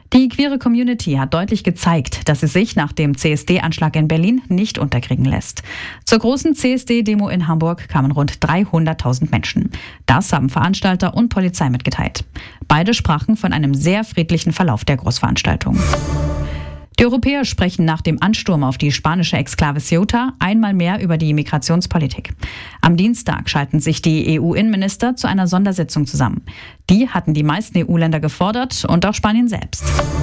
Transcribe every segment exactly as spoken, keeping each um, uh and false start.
Die queere Community hat deutlich gezeigt, dass sie sich nach dem C S D-Anschlag in Berlin nicht unterkriegen lässt. Zur großen C S D-Demo in Hamburg kamen rund dreihunderttausend Menschen. Das haben Veranstalter und Polizei mitgeteilt. Beide sprachen von einem sehr friedlichen Verlauf der Großveranstaltung. Die Europäer sprechen nach dem Ansturm auf die spanische Exklave Ceuta einmal mehr über die Migrationspolitik. Am Dienstag schalten sich die E U-Innenminister zu einer Sondersitzung zusammen. Die hatten die meisten E U-Länder gefordert und auch Spanien selbst.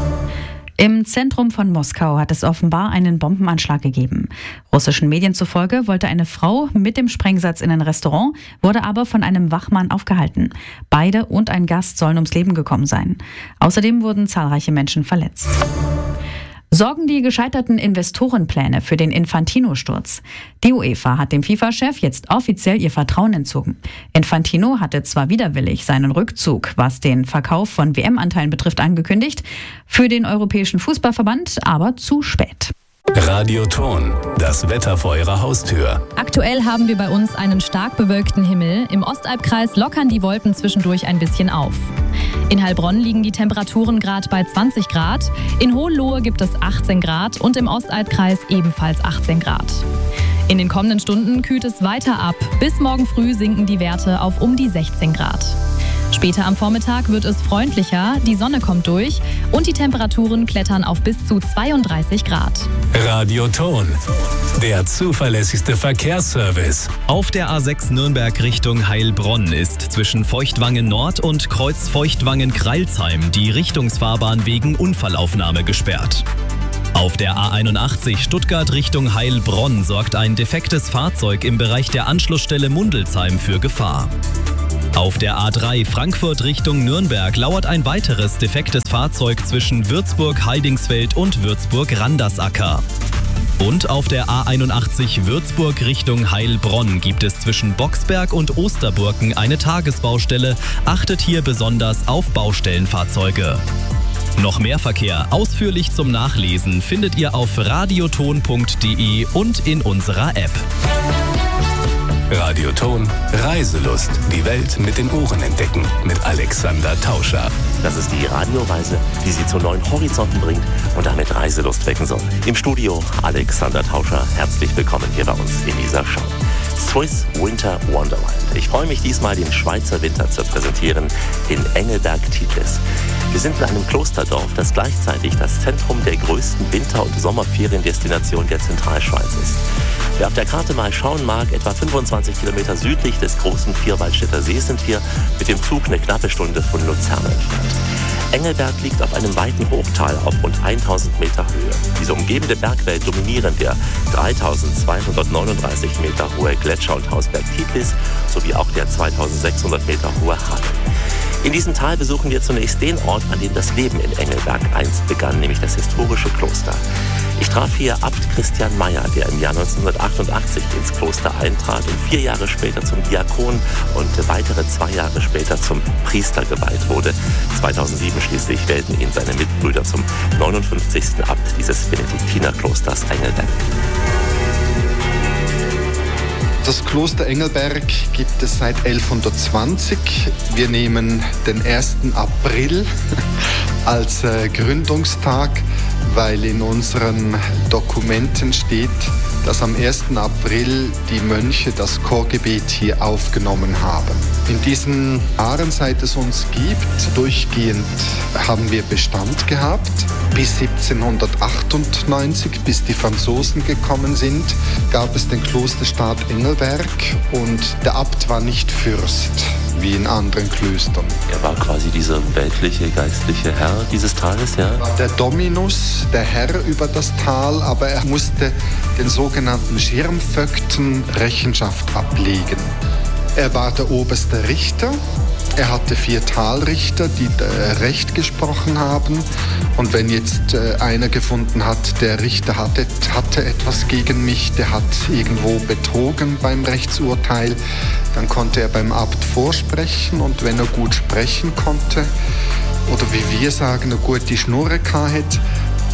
Im Zentrum von Moskau hat es offenbar einen Bombenanschlag gegeben. Russischen Medien zufolge wollte eine Frau mit dem Sprengsatz in ein Restaurant, wurde aber von einem Wachmann aufgehalten. Beide und ein Gast sollen ums Leben gekommen sein. Außerdem wurden zahlreiche Menschen verletzt. Sorgen die gescheiterten Investorenpläne für den Infantino-Sturz? Die UEFA hat dem FIFA-Chef jetzt offiziell ihr Vertrauen entzogen. Infantino hatte zwar widerwillig seinen Rückzug, was den Verkauf von W M-Anteilen betrifft, angekündigt, für den Europäischen Fußballverband aber zu spät. Radioton, das Wetter vor Ihrer Haustür. Aktuell haben wir bei uns einen stark bewölkten Himmel. Im Ostalbkreis lockern die Wolken zwischendurch ein bisschen auf. In Heilbronn liegen die Temperaturen gerade bei zwanzig Grad. In Hohenlohe gibt es achtzehn Grad und im Ostalbkreis ebenfalls achtzehn Grad. In den kommenden Stunden kühlt es weiter ab. Bis morgen früh sinken die Werte auf um die sechzehn Grad. Später am Vormittag wird es freundlicher, die Sonne kommt durch und die Temperaturen klettern auf bis zu zweiunddreißig Grad. Radioton, der zuverlässigste Verkehrsservice. Auf der A sechs Nürnberg Richtung Heilbronn ist zwischen Feuchtwangen Nord und Kreuz Feuchtwangen-Kreilsheim die Richtungsfahrbahn wegen Unfallaufnahme gesperrt. Auf der A einundachtzig Stuttgart Richtung Heilbronn sorgt ein defektes Fahrzeug im Bereich der Anschlussstelle Mundelsheim für Gefahr. Auf der A drei Frankfurt Richtung Nürnberg lauert ein weiteres defektes Fahrzeug zwischen Würzburg-Heidingsfeld und Würzburg-Randersacker. Und auf der A einundachtzig Würzburg Richtung Heilbronn gibt es zwischen Boxberg und Osterburken eine Tagesbaustelle. Achtet hier besonders auf Baustellenfahrzeuge. Noch mehr Verkehr ausführlich zum Nachlesen findet ihr auf radioton punkt de und in unserer App. Radioton, Reiselust. Die Welt mit den Ohren entdecken. Mit Alexander Tauscher. Das ist die Radioreise, die Sie zu neuen Horizonten bringt und damit Reiselust wecken soll. Im Studio Alexander Tauscher. Herzlich willkommen hier bei uns in dieser Show. Swiss Winter Wonderland. Ich freue mich diesmal, den Schweizer Winter zu präsentieren in Engelberg-Titlis. Wir sind in einem Klosterdorf, das gleichzeitig das Zentrum der größten Winter- und Sommerferiendestination der Zentralschweiz ist. Wer auf der Karte mal schauen mag, etwa fünfundzwanzig Kilometer südlich des großen Vierwaldstätter Sees sind wir mit dem Zug eine knappe Stunde von Luzern entfernt. Engelberg liegt auf einem weiten Hochtal auf rund tausend Meter Höhe. Diese umgebende Bergwelt dominieren der dreitausendzweihundertneununddreißig Meter hohe Gletscher- und Hausberg Titlis sowie auch der zweitausendsechshundert Meter hohe Hang. In diesem Tal besuchen wir zunächst den Ort, an dem das Leben in Engelberg einst begann, nämlich das historische Kloster. Ich traf hier Abt Christian Meyer, der im Jahr neunzehnhundertachtundachtzig ins Kloster eintrat und vier Jahre später zum Diakon und weitere zwei Jahre später zum Priester geweiht wurde. zweitausendsieben schließlich wählten ihn seine Mitbrüder zum neunundfünfzigsten Abt dieses Benediktinerklosters Engelberg. Das Kloster Engelberg gibt es seit elfhundertzwanzig. Wir nehmen den ersten April als äh, Gründungstag, weil in unseren Dokumenten steht, dass am ersten April die Mönche das Chorgebet hier aufgenommen haben. In diesen Jahren, seit es uns gibt, durchgehend haben wir Bestand gehabt. Bis siebzehnhundertachtundneunzig, bis die Franzosen gekommen sind, gab es den Klosterstaat Engelberg und der Abt war nicht Fürst, wie in anderen Klöstern. Er war quasi dieser weltliche, geistliche Herr dieses Tales, ja? Der Dominus, der Herr über das Tal, aber er musste den sogenannten Schirmvögten Rechenschaft ablegen. Er war der oberste Richter. Er hatte vier Talrichter, die äh, Recht gesprochen haben. Und wenn jetzt äh, einer gefunden hat, der Richter hatte, hatte etwas gegen mich, der hat irgendwo betrogen beim Rechtsurteil, dann konnte er beim Abt vorsprechen. Und wenn er gut sprechen konnte, oder wie wir sagen, eine gute Schnurre hatte,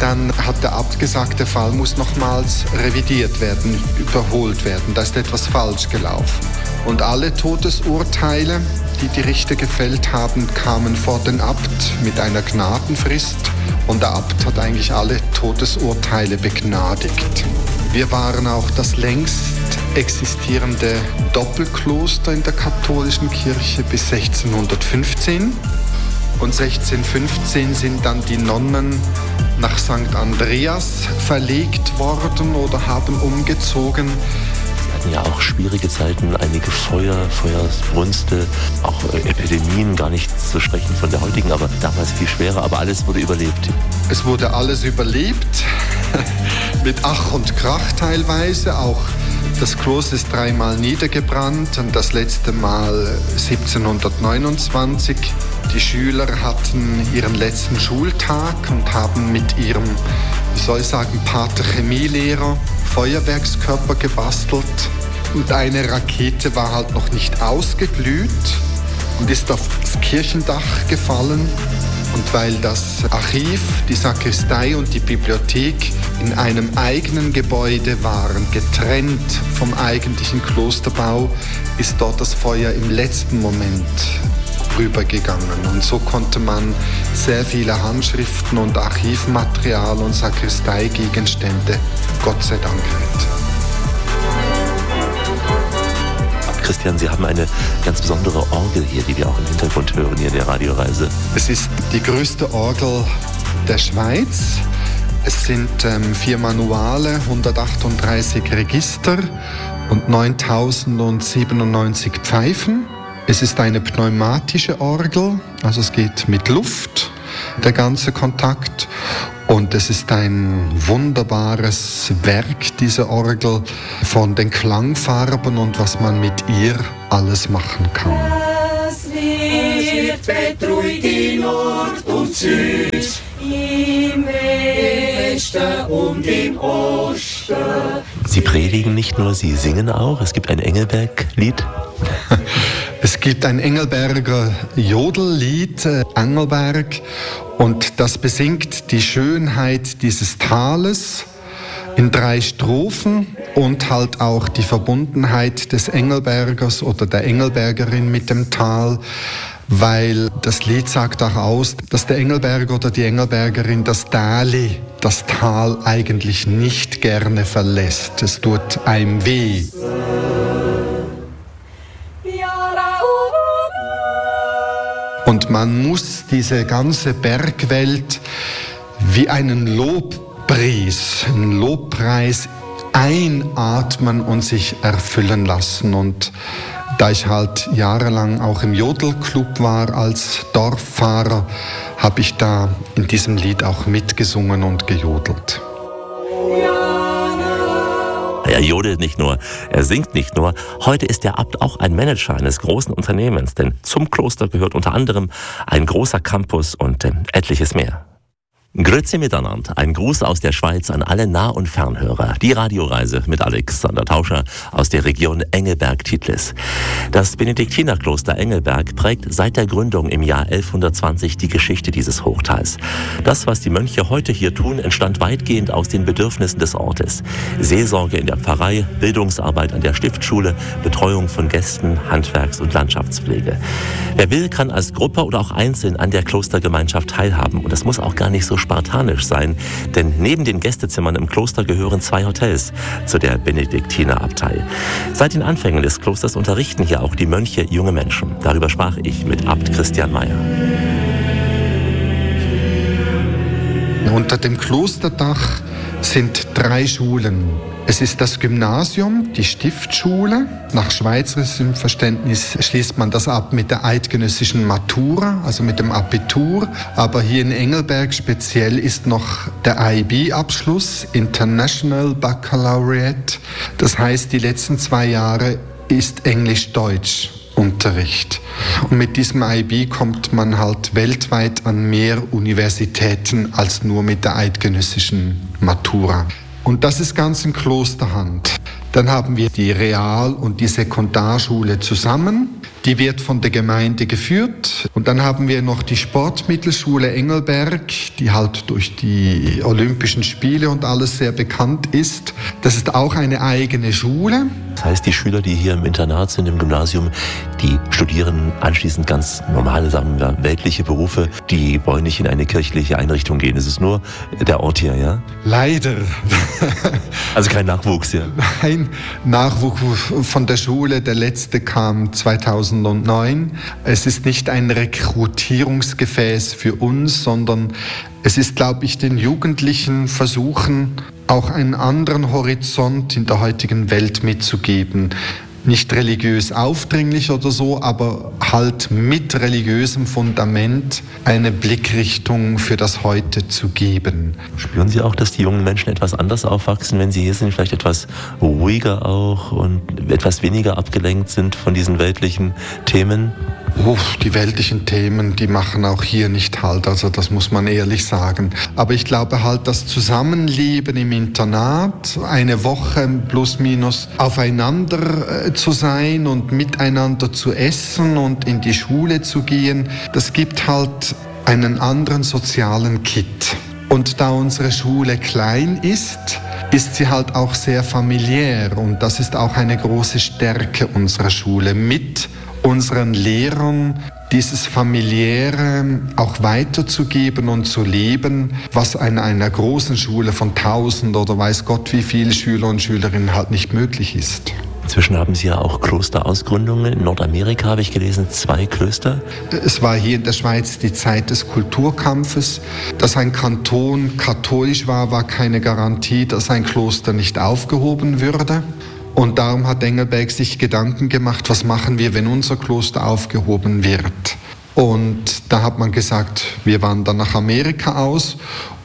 dann hat der Abt gesagt, der Fall muss nochmals revidiert werden, überholt werden. Da ist etwas falsch gelaufen. Und alle Todesurteile, die die Richter gefällt haben, kamen vor den Abt mit einer Gnadenfrist. Und der Abt hat eigentlich alle Todesurteile begnadigt. Wir waren auch das längst existierende Doppelkloster in der katholischen Kirche bis sechzehnhundertfünfzehn. Und sechzehnhundertfünfzehn sind dann die Nonnen nach Sankt Andreas verlegt worden oder haben umgezogen. Ja, auch schwierige Zeiten, einige Feuer, Feuersbrünste, auch Epidemien, gar nicht zu sprechen von der heutigen, aber damals viel schwerer, aber alles wurde überlebt. Es wurde alles überlebt, mit Ach und Krach teilweise, auch das Kloster ist dreimal niedergebrannt und das letzte Mal siebzehnhundertneunundzwanzig. Die Schüler hatten ihren letzten Schultag und haben mit ihrem, wie soll ich sagen, Pater Chemielehrer Feuerwerkskörper gebastelt. Und eine Rakete war halt noch nicht ausgeglüht und ist auf das Kirchendach gefallen. Und weil das Archiv, die Sakristei und die Bibliothek in einem eigenen Gebäude waren, getrennt vom eigentlichen Klosterbau, ist dort das Feuer im letzten Moment rübergegangen. Und so konnte man sehr viele Handschriften und Archivmaterial und Sakristeigegenstände Gott sei Dank retten. Christian, Sie haben eine ganz besondere Orgel hier, die wir auch im Hintergrund hören hier in der Radioreise. Es ist die größte Orgel der Schweiz. Es sind ähm, vier Manuale, hundertachtunddreißig Register und neuntausendsiebenundneunzig Pfeifen. Es ist eine pneumatische Orgel, also es geht mit Luft, der ganze Kontakt. Und es ist ein wunderbares Werk, diese Orgel, von den Klangfarben und was man mit ihr alles machen kann. Es wird betrügt in Nord und Süd, im Westen und im Osten. Sie predigen nicht nur, Sie singen auch. Es gibt ein Engelberg-Lied. Es gibt ein Engelberger Jodellied, äh, Engelberg, und das besingt die Schönheit dieses Tales in drei Strophen und halt auch die Verbundenheit des Engelbergers oder der Engelbergerin mit dem Tal, weil das Lied sagt auch aus, dass der Engelberger oder die Engelbergerin das Dali, das Tal eigentlich nicht gerne verlässt. Es tut einem weh. Und man muss diese ganze Bergwelt wie einen Lobpreis, einen Lobpreis einatmen und sich erfüllen lassen. Und da ich halt jahrelang auch im Jodelclub war als Dorffahrer, habe ich da in diesem Lied auch mitgesungen und gejodelt. Er jodelt nicht nur, er singt nicht nur. Heute ist der Abt auch ein Manager eines großen Unternehmens, denn zum Kloster gehört unter anderem ein großer Campus und äh, etliches mehr. Grüezi miteinander, ein Gruß aus der Schweiz an alle Nah- und Fernhörer. Die Radioreise mit Alexander Tauscher aus der Region Engelberg-Titlis. Das Benediktinerkloster Engelberg prägt seit der Gründung im Jahr elfhundertzwanzig die Geschichte dieses Hochtals. Das, was die Mönche heute hier tun, entstand weitgehend aus den Bedürfnissen des Ortes. Seelsorge in der Pfarrei, Bildungsarbeit an der Stiftschule, Betreuung von Gästen, Handwerks- und Landschaftspflege. Wer will, kann als Gruppe oder auch einzeln an der Klostergemeinschaft teilhaben. Und das muss auch gar nicht so spartanisch sein, denn neben den Gästezimmern im Kloster gehören zwei Hotels zu der Benediktinerabtei. Seit den Anfängen des Klosters unterrichten hier auch die Mönche junge Menschen. Darüber sprach ich mit Abt Christian Meyer. Unter dem Klosterdach sind drei Schulen. Es ist das Gymnasium, die Stiftschule. Nach schweizerischem Verständnis schließt man das ab mit der eidgenössischen Matura, also mit dem Abitur. Aber hier in Engelberg speziell ist noch der I B-Abschluss, International Baccalaureate. Das heißt, die letzten zwei Jahre ist Englisch-Deutsch Unterricht. Und mit diesem I B kommt man halt weltweit an mehr Universitäten als nur mit der eidgenössischen Matura. Und das ist ganz in Klosterhand. Dann haben wir die Real- und die Sekundarschule zusammen. Die wird von der Gemeinde geführt. Und dann haben wir noch die Sportmittelschule Engelberg, die halt durch die Olympischen Spiele und alles sehr bekannt ist. Das ist auch eine eigene Schule. Das heißt, die Schüler, die hier im Internat sind, im Gymnasium, die studieren anschließend ganz normale, sagen wir, weltliche Berufe. Die wollen nicht in eine kirchliche Einrichtung gehen. Es ist nur der Ort hier, ja? Leider. Also kein Nachwuchs, ja? Nein, Nachwuchs von der Schule. Der letzte kam zweitausendneun. Es ist nicht ein Rekrutierungsgefäß für uns, sondern es ist, glaube ich, den Jugendlichen versuchen, auch einen anderen Horizont in der heutigen Welt mitzugeben. Nicht religiös aufdringlich oder so, aber halt mit religiösem Fundament eine Blickrichtung für das Heute zu geben. Spüren Sie auch, dass die jungen Menschen etwas anders aufwachsen, wenn sie hier sind, vielleicht etwas ruhiger auch und etwas weniger abgelenkt sind von diesen weltlichen Themen? Oh, die weltlichen Themen, die machen auch hier nicht Halt, also das muss man ehrlich sagen. Aber ich glaube halt, das Zusammenleben im Internat, eine Woche plus minus aufeinander äh, zu sein und miteinander zu essen und in die Schule zu gehen, das gibt halt einen anderen sozialen Kit. Und da unsere Schule klein ist, ist sie halt auch sehr familiär und das ist auch eine große Stärke unserer Schule, mit unseren Lehrern dieses Familiäre auch weiterzugeben und zu leben, was in einer großen Schule von tausend oder weiß Gott wie viele Schüler und Schülerinnen halt nicht möglich ist. Inzwischen haben Sie ja auch Klosterausgründungen. In Nordamerika habe ich gelesen, zwei Klöster. Es war hier in der Schweiz die Zeit des Kulturkampfes. Dass ein Kanton katholisch war, war keine Garantie, dass ein Kloster nicht aufgehoben würde. Und darum hat Engelberg sich Gedanken gemacht, was machen wir, wenn unser Kloster aufgehoben wird. Und da hat man gesagt, wir wandern nach Amerika aus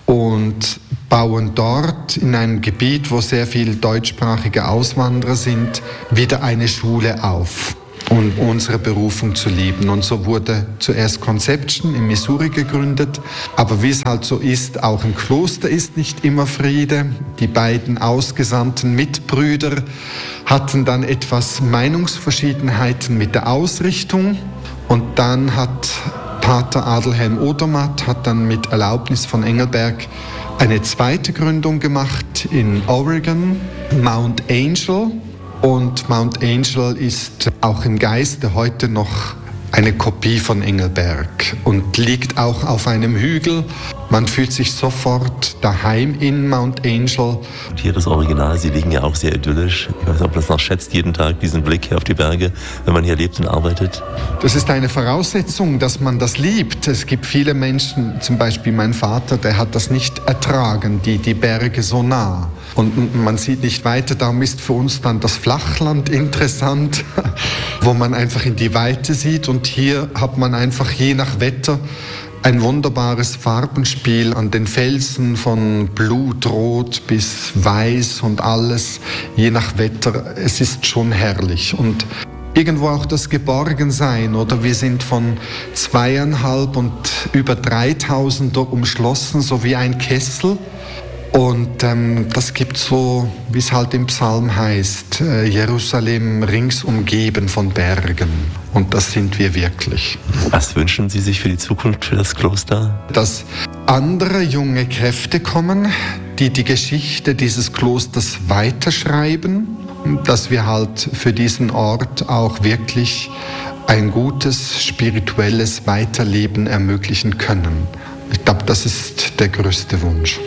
und bauen dort in einem Gebiet, wo sehr viele deutschsprachige Auswanderer sind, wieder eine Schule auf, um unsere Berufung zu leben. Und so wurde zuerst Conception in Missouri gegründet. Aber wie es halt so ist, auch im Kloster ist nicht immer Friede. Die beiden ausgesandten Mitbrüder hatten dann etwas Meinungsverschiedenheiten mit der Ausrichtung. Und dann hat Pater Adelhelm Odermatt hat dann mit Erlaubnis von Engelberg eine zweite Gründung gemacht in Oregon, Mount Angel. Und Mount Angel ist auch im Geiste heute noch eine Kopie von Engelberg und liegt auch auf einem Hügel. Man fühlt sich sofort daheim in Mount Angel. Und hier das Original, Sie liegen ja auch sehr idyllisch. Ich weiß nicht, ob man das noch schätzt, jeden Tag diesen Blick hier auf die Berge, wenn man hier lebt und arbeitet. Das ist eine Voraussetzung, dass man das liebt. Es gibt viele Menschen, zum Beispiel mein Vater, der hat das nicht ertragen, die, die Berge so nah. Und man sieht nicht weiter, darum ist für uns dann das Flachland interessant, wo man einfach in die Weite sieht. Und hier hat man einfach je nach Wetter ein wunderbares Farbenspiel an den Felsen, von Blutrot bis Weiß und alles, je nach Wetter. Es ist schon herrlich. Und irgendwo auch das Geborgensein, oder? Wir sind von zweieinhalb und über dreitausend umschlossen, so wie ein Kessel. Und ähm, das gibt so, wie es halt im Psalm heißt, äh, Jerusalem rings umgeben von Bergen. Und das sind wir wirklich. Was wünschen Sie sich für die Zukunft für das Kloster? Dass andere junge Kräfte kommen, die die Geschichte dieses Klosters weiterschreiben. Dass wir halt für diesen Ort auch wirklich ein gutes spirituelles Weiterleben ermöglichen können. Ich glaube, das ist der größte Wunsch.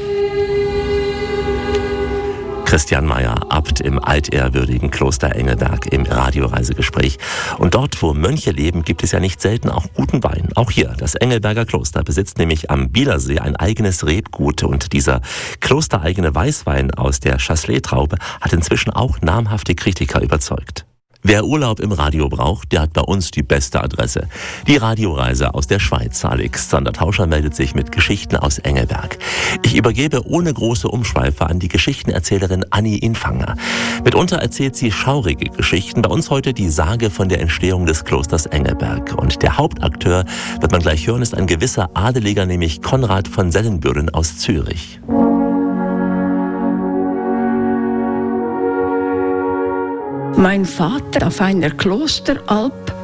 Christian Meyer, Abt im altehrwürdigen Kloster Engelberg im Radioreisegespräch. Und dort, wo Mönche leben, gibt es ja nicht selten auch guten Wein. Auch hier, das Engelberger Kloster besitzt nämlich am Bielersee ein eigenes Rebgut. Und dieser klostereigene Weißwein aus der Chasselet-Traube hat inzwischen auch namhafte Kritiker überzeugt. Wer Urlaub im Radio braucht, der hat bei uns die beste Adresse. Die Radioreise aus der Schweiz. Alexander Tauscher meldet sich mit Geschichten aus Engelberg. Ich übergebe ohne große Umschweife an die Geschichtenerzählerin Anni Infanger. Mitunter erzählt sie schaurige Geschichten. Bei uns heute die Sage von der Entstehung des Klosters Engelberg. Und der Hauptakteur, wird man gleich hören, ist ein gewisser Adeliger, nämlich Konrad von Sellenbürden aus Zürich. Mein Vater auf einer Klosteralp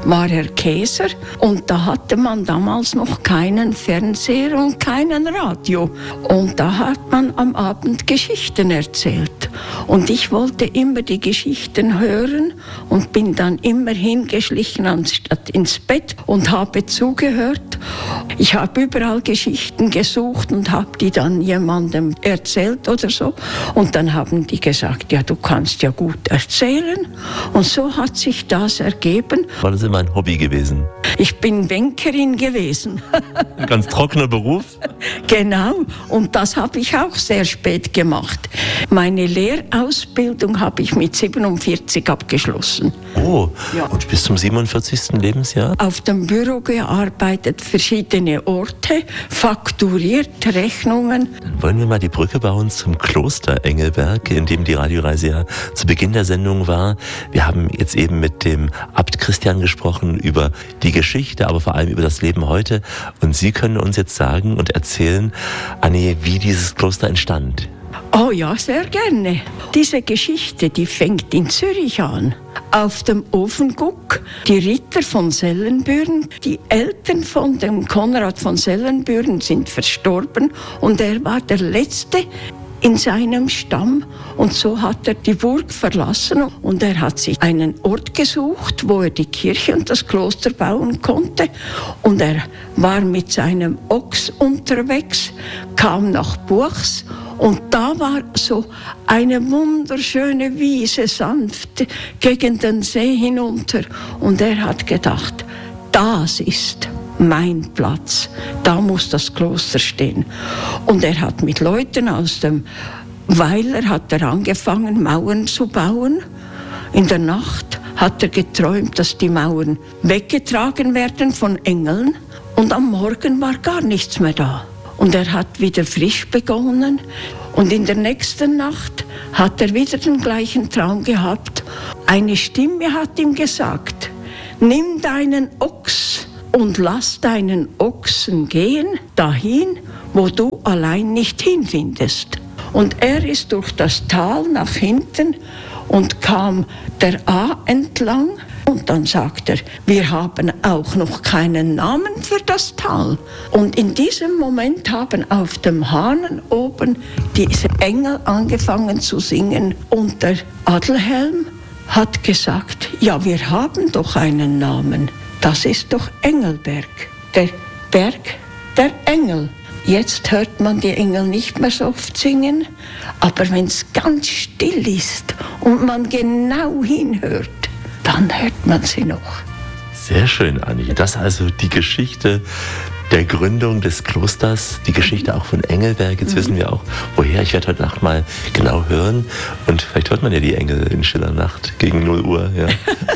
war er Käser und da hatte man damals noch keinen Fernseher und keinen Radio. Und da hat man am Abend Geschichten erzählt. Und ich wollte immer die Geschichten hören und bin dann immer hingeschlichen anstatt ins Bett und habe zugehört. Ich habe überall Geschichten gesucht und habe die dann jemandem erzählt oder so. Und dann haben die gesagt, ja, du kannst ja gut erzählen. Und so hat sich das ergeben. War das immer ein Hobby gewesen? Ich bin Bankerin gewesen. Ein ganz trockener Beruf? Genau, und das habe ich auch sehr spät gemacht. Meine Lehrausbildung habe ich mit siebenundvierzig abgeschlossen. Oh, ja. Und bis zum siebenundvierzigsten Lebensjahr? Auf dem Büro gearbeitet, verschiedene Orte, fakturiert, Rechnungen. Dann wollen wir mal die Brücke bauen zum Kloster Engelberg, in dem die Radioreise ja zu Beginn der Sendung war. Wir haben jetzt eben mit dem Abt Christian gesprochen über die Geschichte, aber vor allem über das Leben heute. Und Sie können uns jetzt sagen und erzählen, Anni, wie dieses Kloster entstand. Oh ja, sehr gerne. Diese Geschichte, die fängt in Zürich an. Auf dem Ofenguck, die Ritter von Sellenbüren, die Eltern von dem Konrad von Sellenbüren sind verstorben und er war der Letzte in seinem Stamm und so hat er die Burg verlassen und er hat sich einen Ort gesucht, wo er die Kirche und das Kloster bauen konnte und er war mit seinem Ochs unterwegs, kam nach Buchs und da war so eine wunderschöne Wiese, sanft gegen den See hinunter und er hat gedacht, das ist mein Platz, da muss das Kloster stehen. Und er hat mit Leuten aus dem Weiler hat er angefangen, Mauern zu bauen. In der Nacht hat er geträumt, dass die Mauern weggetragen werden von Engeln. Und am Morgen war gar nichts mehr da. Und er hat wieder frisch begonnen. Und in der nächsten Nacht hat er wieder den gleichen Traum gehabt. Eine Stimme hat ihm gesagt, nimm deinen Ochs und lass deinen Ochsen gehen, dahin, wo du allein nicht hinfindest. Und er ist durch das Tal nach hinten und kam der A entlang. Und dann sagt er, wir haben auch noch keinen Namen für das Tal. Und in diesem Moment haben auf dem Hahn oben diese Engel angefangen zu singen. Und der Adelhelm hat gesagt, ja, wir haben doch einen Namen. Das ist doch Engelberg, der Berg der Engel. Jetzt hört man die Engel nicht mehr so oft singen, aber wenn es ganz still ist und man genau hinhört, dann hört man sie noch. Sehr schön, Anni. Das ist also die Geschichte der Gründung des Klosters, die Geschichte auch von Engelberg. Jetzt mhm. wissen wir auch, woher. Ich werde heute Nacht mal genau hören. Und vielleicht hört man ja die Engel in stiller Nacht gegen null Uhr. Ja.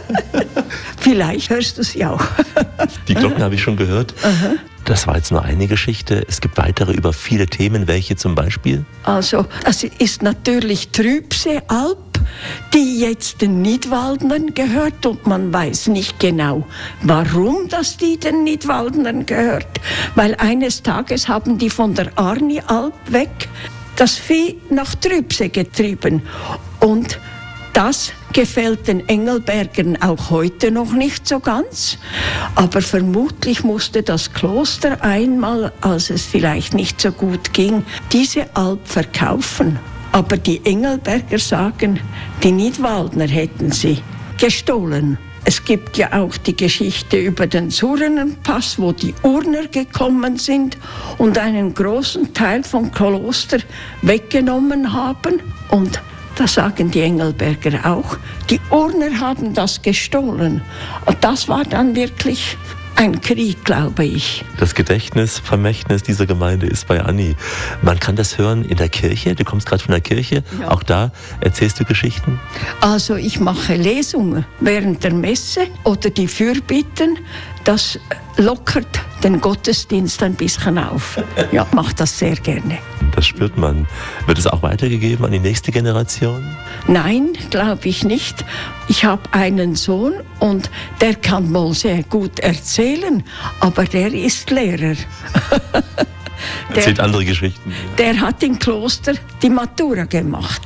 Vielleicht hörst du sie auch. Die Glocken habe ich schon gehört. Aha. Das war jetzt nur eine Geschichte. Es gibt weitere über viele Themen. Welche zum Beispiel? Also, es ist natürlich Trübseealb, die jetzt den Nidwaldnern gehört und man weiß nicht genau, warum das die den Nidwaldnern gehört, weil eines Tages haben die von der Arni-Alb weg das Vieh nach Trübsee getrieben und das gefällt den Engelbergern auch heute noch nicht so ganz, aber vermutlich musste das Kloster einmal, als es vielleicht nicht so gut ging, diese Alb verkaufen. Aber die Engelberger sagen, die Nidwaldner hätten sie gestohlen. Es gibt ja auch die Geschichte über den Surrenenpass, wo die Urner gekommen sind und einen großen Teil vom Kloster weggenommen haben. Und da sagen die Engelberger auch, die Urner haben das gestohlen. Und das war dann wirklich ein Krieg, glaube ich. Das Gedächtnis, Vermächtnis dieser Gemeinde ist bei Anni. Man kann das hören in der Kirche. Du kommst gerade von der Kirche. Ja. Auch da erzählst du Geschichten? Also ich mache Lesungen während der Messe oder die Fürbitten. Das lockert den Gottesdienst ein bisschen auf. Ja, mache das sehr gerne. Das spürt man. Wird es auch weitergegeben an die nächste Generation? Nein, glaube ich nicht. Ich habe einen Sohn und der kann wohl sehr gut erzählen, aber der ist Lehrer. Erzählt der, andere Geschichten. Der hat im Kloster die Matura gemacht.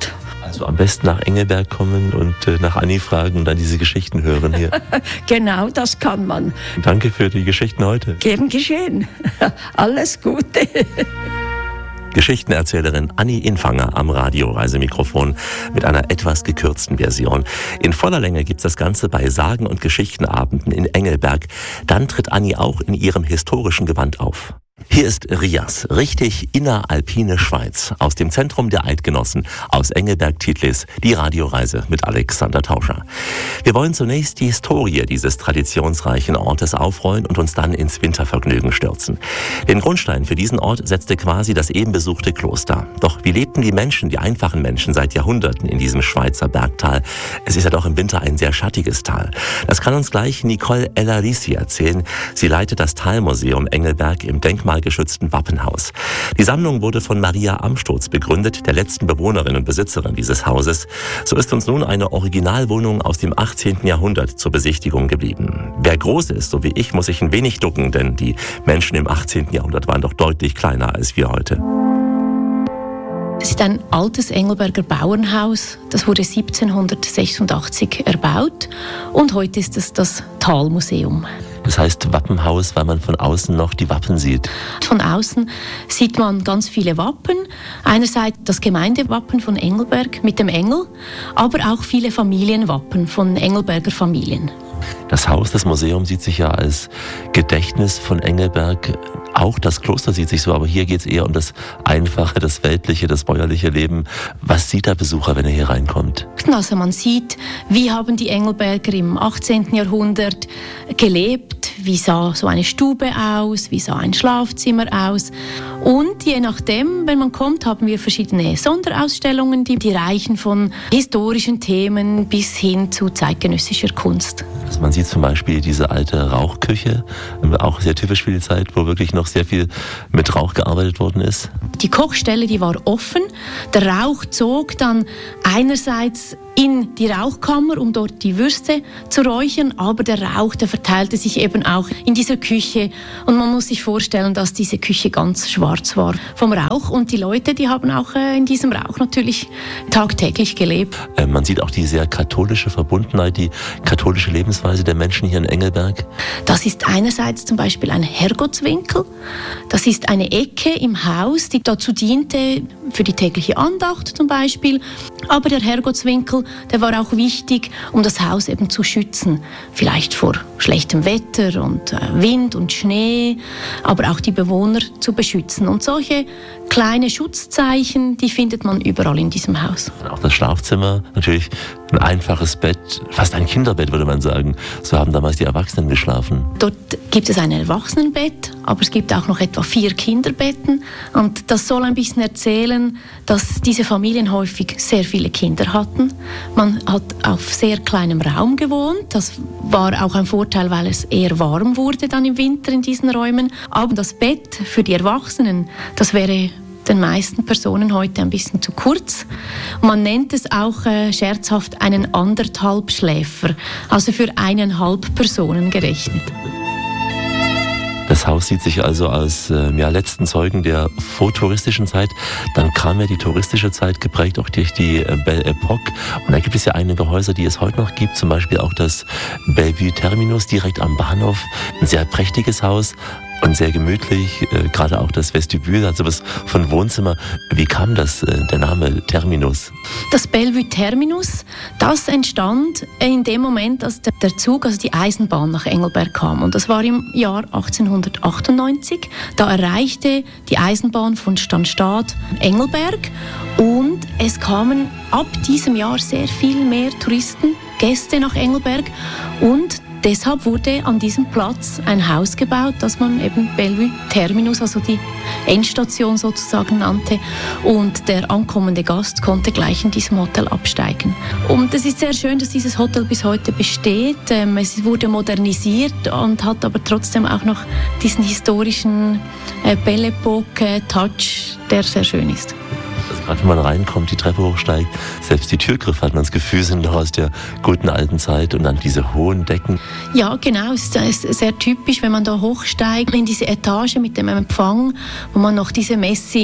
Also am besten nach Engelberg kommen und äh, nach Anni fragen und dann diese Geschichten hören hier. Genau, das kann man. Danke für die Geschichten heute. Gern geschehen. Alles Gute. Geschichtenerzählerin Anni Infanger am Radioreisemikrofon mit einer etwas gekürzten Version. In voller Länge gibt's das Ganze bei Sagen- und Geschichtenabenden in Engelberg. Dann tritt Anni auch in ihrem historischen Gewand auf. Hier ist Rias, richtig inneralpine Schweiz, aus dem Zentrum der Eidgenossen, aus Engelberg-Titlis, die Radioreise mit Alexander Tauscher. Wir wollen zunächst die Historie dieses traditionsreichen Ortes aufrollen und uns dann ins Wintervergnügen stürzen. Den Grundstein für diesen Ort setzte quasi das eben besuchte Kloster. Doch wie lebten die Menschen, die einfachen Menschen, seit Jahrhunderten in diesem Schweizer Bergtal? Es ist ja doch im Winter ein sehr schattiges Tal. Das kann uns gleich Nicole Ellarisi erzählen. Sie leitet das Talmuseum Engelberg im Denkmal geschützten Wappenhaus. Die Sammlung wurde von Maria Amsturz begründet, der letzten Bewohnerin und Besitzerin dieses Hauses. So ist uns nun eine Originalwohnung aus dem achtzehnten Jahrhundert zur Besichtigung geblieben. Wer groß ist, so wie ich, muss sich ein wenig ducken, denn die Menschen im achtzehnten Jahrhundert waren doch deutlich kleiner als wir heute. Es ist ein altes Engelberger Bauernhaus. Das wurde siebzehnhundertsechsundachtzig erbaut und heute ist es das Talmuseum. Das heißt Wappenhaus, weil man von außen noch die Wappen sieht. Von außen sieht man ganz viele Wappen. Einerseits das Gemeindewappen von Engelberg mit dem Engel, aber auch viele Familienwappen von Engelberger Familien. Das Haus, das Museum sieht sich ja als Gedächtnis von Engelberg. Auch das Kloster sieht sich so, aber hier geht es eher um das Einfache, das Weltliche, das bäuerliche Leben. Was sieht der Besucher, wenn er hier reinkommt? Also man sieht, wie haben die Engelberger im achtzehnten Jahrhundert gelebt, wie sah so eine Stube aus, wie sah ein Schlafzimmer aus. Und je nachdem, wenn man kommt, haben wir verschiedene Sonderausstellungen, die, die reichen von historischen Themen bis hin zu zeitgenössischer Kunst. Also man sieht zum Beispiel diese alte Rauchküche, auch sehr typisch für die Zeit, wo wirklich noch sehr viel mit Rauch gearbeitet worden ist. Die Kochstelle, die war offen. Der Rauch zog dann einerseits in die Rauchkammer, um dort die Würste zu räuchern, aber der Rauch, der verteilte sich eben auch in dieser Küche und man muss sich vorstellen, dass diese Küche ganz schwarz war vom Rauch und die Leute, die haben auch in diesem Rauch natürlich tagtäglich gelebt. Äh, man sieht auch die sehr katholische Verbundenheit, die katholische Lebensweise der Menschen hier in Engelberg. Das ist einerseits zum Beispiel ein Herrgottswinkel, das ist eine Ecke im Haus, die dazu diente für die tägliche Andacht zum Beispiel, aber der Herrgottswinkel, der war auch wichtig, um das Haus eben zu schützen. Vielleicht vor schlechtem Wetter und äh, Wind und Schnee, aber auch die Bewohner zu beschützen. Und solche kleine Schutzzeichen, die findet man überall in diesem Haus. Auch das Schlafzimmer, natürlich ein einfaches Bett, fast ein Kinderbett würde man sagen. So haben damals die Erwachsenen geschlafen. Dort gibt es ein Erwachsenenbett, aber es gibt auch noch etwa vier Kinderbetten. Und das soll ein bisschen erzählen, dass diese Familien häufig sehr viele Kinder hatten. Man hat auf sehr kleinem Raum gewohnt. Das war auch ein Vorteil, weil es eher warm wurde dann im Winter in diesen Räumen. Aber das Bett für die Erwachsenen, das wäre den meisten Personen heute ein bisschen zu kurz. Man nennt es auch äh, scherzhaft einen Anderthalbschläfer, also für eineinhalb Personen gerechnet. Das Haus sieht sich also als äh, ja, letzten Zeugen der vortouristischen Zeit. Dann kam ja die touristische Zeit, geprägt auch durch die äh, Belle Epoque. Und da gibt es ja einige Häuser, die es heute noch gibt. Zum Beispiel auch das Bellevue Terminus direkt am Bahnhof. Ein sehr prächtiges Haus und sehr gemütlich. Äh, gerade auch das Vestibül, also was von Wohnzimmer. Wie kam das, äh, der Name Terminus? Das Bellevue Terminus, das entstand in dem Moment, als der, der Zug, also die Eisenbahn nach Engelberg kam. Und das war im Jahr achtzehnhundertachtundneunzig. Da erreichte die Eisenbahn von Stanstadt Engelberg und es kamen ab diesem Jahr sehr viel mehr Touristen, Gäste nach Engelberg und deshalb wurde an diesem Platz ein Haus gebaut, das man eben Bellevue Terminus, also die Endstation sozusagen nannte. Und der ankommende Gast konnte gleich in diesem Hotel absteigen. Und es ist sehr schön, dass dieses Hotel bis heute besteht. Es wurde modernisiert und hat aber trotzdem auch noch diesen historischen Belle Epoque-Touch, der sehr schön ist. Also gerade wenn man reinkommt, die Treppe hochsteigt, selbst die Türgriffe hat man das Gefühl, sind noch aus der guten alten Zeit und dann diese hohen Decken. Ja, genau, es ist sehr typisch, wenn man da hochsteigt in diese Etage mit dem Empfang, wo man noch diese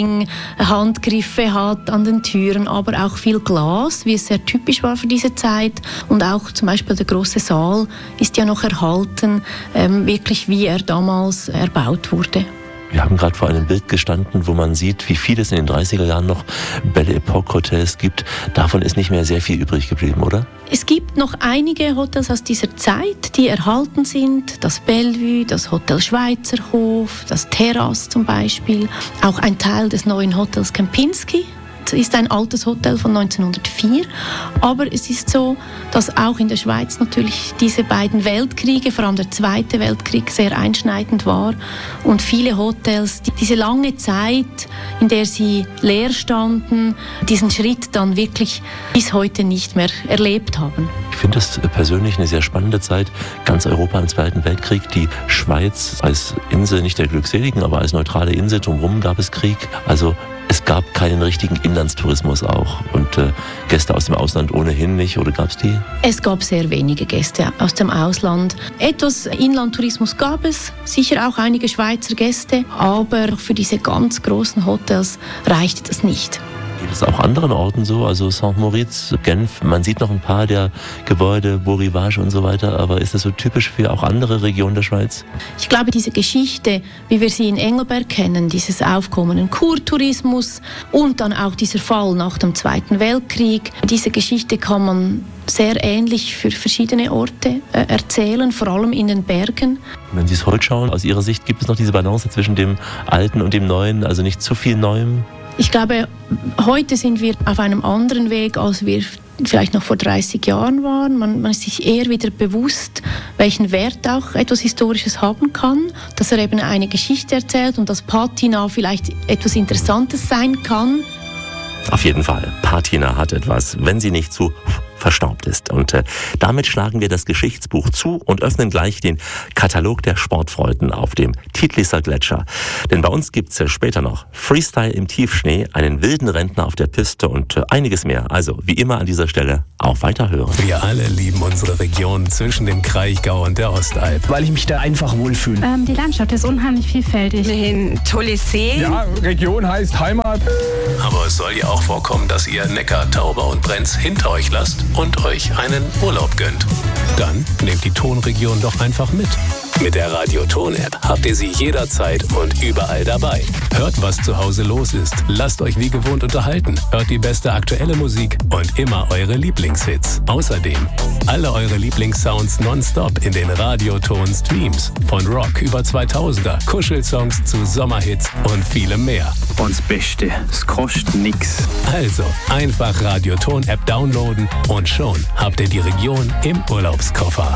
Messing-Handgriffe hat an den Türen, aber auch viel Glas, wie es sehr typisch war für diese Zeit. Und auch zum Beispiel der große Saal ist ja noch erhalten, ähm, wirklich wie er damals erbaut wurde. Wir haben gerade vor einem Bild gestanden, wo man sieht, wie viel es in den dreißiger Jahren noch Belle Epoque Hotels gibt. Davon ist nicht mehr sehr viel übrig geblieben, oder? Es gibt noch einige Hotels aus dieser Zeit, die erhalten sind. Das Bellevue, das Hotel Schweizerhof, das Terrasse zum Beispiel. Auch ein Teil des neuen Hotels Kempinski. Ist ein altes Hotel von neunzehnhundertvier, aber es ist so, dass auch in der Schweiz natürlich diese beiden Weltkriege, vor allem der Zweite Weltkrieg, sehr einschneidend war und viele Hotels die, diese lange Zeit, in der sie leer standen, diesen Schritt dann wirklich bis heute nicht mehr erlebt haben. Ich finde das persönlich eine sehr spannende Zeit. Ganz Europa im Zweiten Weltkrieg, die Schweiz als Insel, nicht der Glückseligen, aber als neutrale Insel, drumherum gab es Krieg. Also es gab keinen richtigen Inlandstourismus auch und äh, Gäste aus dem Ausland ohnehin nicht, oder gab es die? Es gab sehr wenige Gäste aus dem Ausland. Etwas Inlandtourismus gab es, sicher auch einige Schweizer Gäste, aber für diese ganz großen Hotels reichte das nicht. Geht es auch anderen Orten so, also Saint-Moritz, Genf, man sieht noch ein paar der Gebäude, Beau Rivage und so weiter, aber ist das so typisch für auch andere Regionen der Schweiz? Ich glaube, diese Geschichte, wie wir sie in Engelberg kennen, dieses Aufkommenden Kurtourismus und dann auch dieser Fall nach dem Zweiten Weltkrieg, diese Geschichte kann man sehr ähnlich für verschiedene Orte äh, erzählen, vor allem in den Bergen. Wenn Sie es heute schauen, aus Ihrer Sicht gibt es noch diese Balance zwischen dem Alten und dem Neuen, also nicht zu viel Neuem? Ich glaube, heute sind wir auf einem anderen Weg, als wir vielleicht noch vor dreißig Jahren waren. Man, man ist sich eher wieder bewusst, welchen Wert auch etwas Historisches haben kann, dass er eben eine Geschichte erzählt und dass Patina vielleicht etwas Interessantes sein kann. Auf jeden Fall, Patina hat etwas, wenn sie nicht zu verstaubt ist. Und äh, damit schlagen wir das Geschichtsbuch zu und öffnen gleich den Katalog der Sportfreuden auf dem Titlisser Gletscher. Denn bei uns gibt's ja später noch Freestyle im Tiefschnee, einen wilden Rentner auf der Piste und äh, einiges mehr. Also wie immer an dieser Stelle auch weiterhören. Wir alle lieben unsere Region zwischen dem Kraichgau und der Ostalb. Weil ich mich da einfach wohlfühle. Ähm, die Landschaft ist unheimlich vielfältig. Ein tolles See. Ja, Region heißt Heimat. Aber es soll ja auch vorkommen, dass ihr Neckar, Tauber und Brenz hinter euch lasst und euch einen Urlaub gönnt. Dann nehmt die Tonregion doch einfach mit. Mit der Radio-Ton-App habt ihr sie jederzeit und überall dabei. Hört, was zu Hause los ist. Lasst euch wie gewohnt unterhalten. Hört die beste aktuelle Musik und immer eure Lieblingshits. Außerdem alle eure Lieblingssounds nonstop in den Radio-Ton-Streams. Von Rock über zweitausender, Kuschelsongs zu Sommerhits und vielem mehr. Und das Beste, es kostet nix. Also einfach Radio-Ton-App downloaden und schon habt ihr die Region im Urlaubskoffer.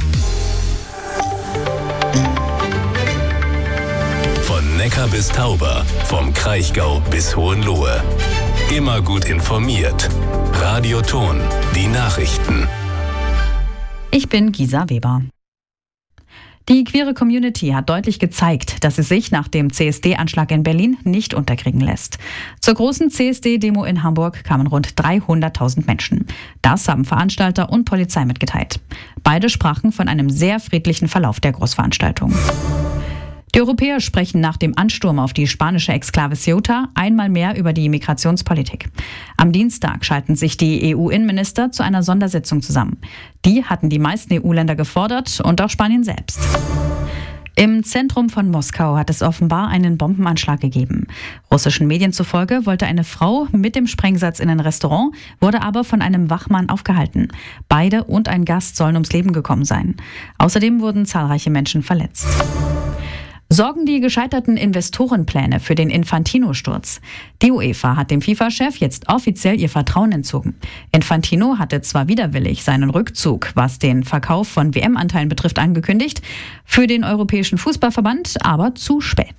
Von Neckar bis Tauber, vom Kraichgau bis Hohenlohe. Immer gut informiert. Radio Ton, die Nachrichten. Ich bin Gisa Weber. Die queere Community hat deutlich gezeigt, dass sie sich nach dem C S D-Anschlag in Berlin nicht unterkriegen lässt. Zur großen C S D-Demo in Hamburg kamen rund dreihunderttausend Menschen. Das haben Veranstalter und Polizei mitgeteilt. Beide sprachen von einem sehr friedlichen Verlauf der Großveranstaltung. Die Europäer sprechen nach dem Ansturm auf die spanische Exklave Ceuta einmal mehr über die Migrationspolitik. Am Dienstag schalten sich die E U-Innenminister zu einer Sondersitzung zusammen. Die hatten die meisten E U-Länder gefordert und auch Spanien selbst. Im Zentrum von Moskau hat es offenbar einen Bombenanschlag gegeben. Russischen Medien zufolge wollte eine Frau mit dem Sprengsatz in ein Restaurant, wurde aber von einem Wachmann aufgehalten. Beide und ein Gast sollen ums Leben gekommen sein. Außerdem wurden zahlreiche Menschen verletzt. Sorgen die gescheiterten Investorenpläne für den Infantino-Sturz? Die UEFA hat dem FIFA-Chef jetzt offiziell ihr Vertrauen entzogen. Infantino hatte zwar widerwillig seinen Rückzug, was den Verkauf von W M-Anteilen betrifft, angekündigt, für den Europäischen Fußballverband aber zu spät.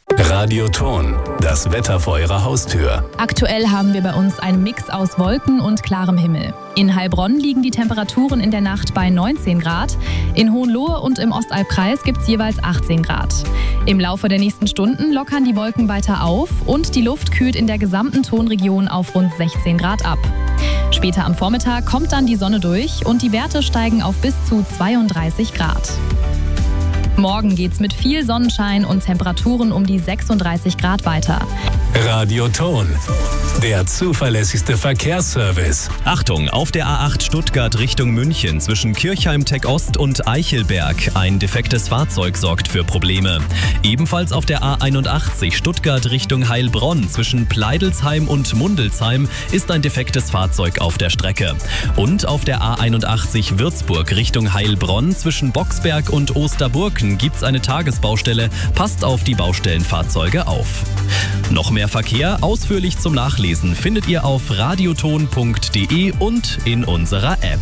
Radioton, das Wetter vor Ihrer Haustür. Aktuell haben wir bei uns einen Mix aus Wolken und klarem Himmel. In Heilbronn liegen die Temperaturen in der Nacht bei neunzehn Grad. In Hohenlohe und im Ostalbkreis gibt es jeweils achtzehn Grad. Im Laufe der nächsten Stunden lockern die Wolken weiter auf und die Luft kühlt in der gesamten Tonregion auf rund sechzehn Grad ab. Später am Vormittag kommt dann die Sonne durch und die Werte steigen auf bis zu zweiunddreißig Grad. Morgen geht's mit viel Sonnenschein und Temperaturen um die sechsunddreißig Grad weiter. Radioton, der zuverlässigste Verkehrsservice. Achtung, auf der A acht Stuttgart Richtung München zwischen Kirchheim-Tech Ost und Eichelberg. Ein defektes Fahrzeug sorgt für Probleme. Ebenfalls auf der A einundachtzig Stuttgart Richtung Heilbronn zwischen Pleidelsheim und Mundelsheim ist ein defektes Fahrzeug auf der Strecke. Und auf der A einundachtzig Würzburg Richtung Heilbronn zwischen Boxberg und Osterburken gibt's eine Tagesbaustelle. Passt auf die Baustellenfahrzeuge auf. Noch mehr Verkehr ausführlich zum Nachlesen findet ihr auf radioton punkt de und in unserer App.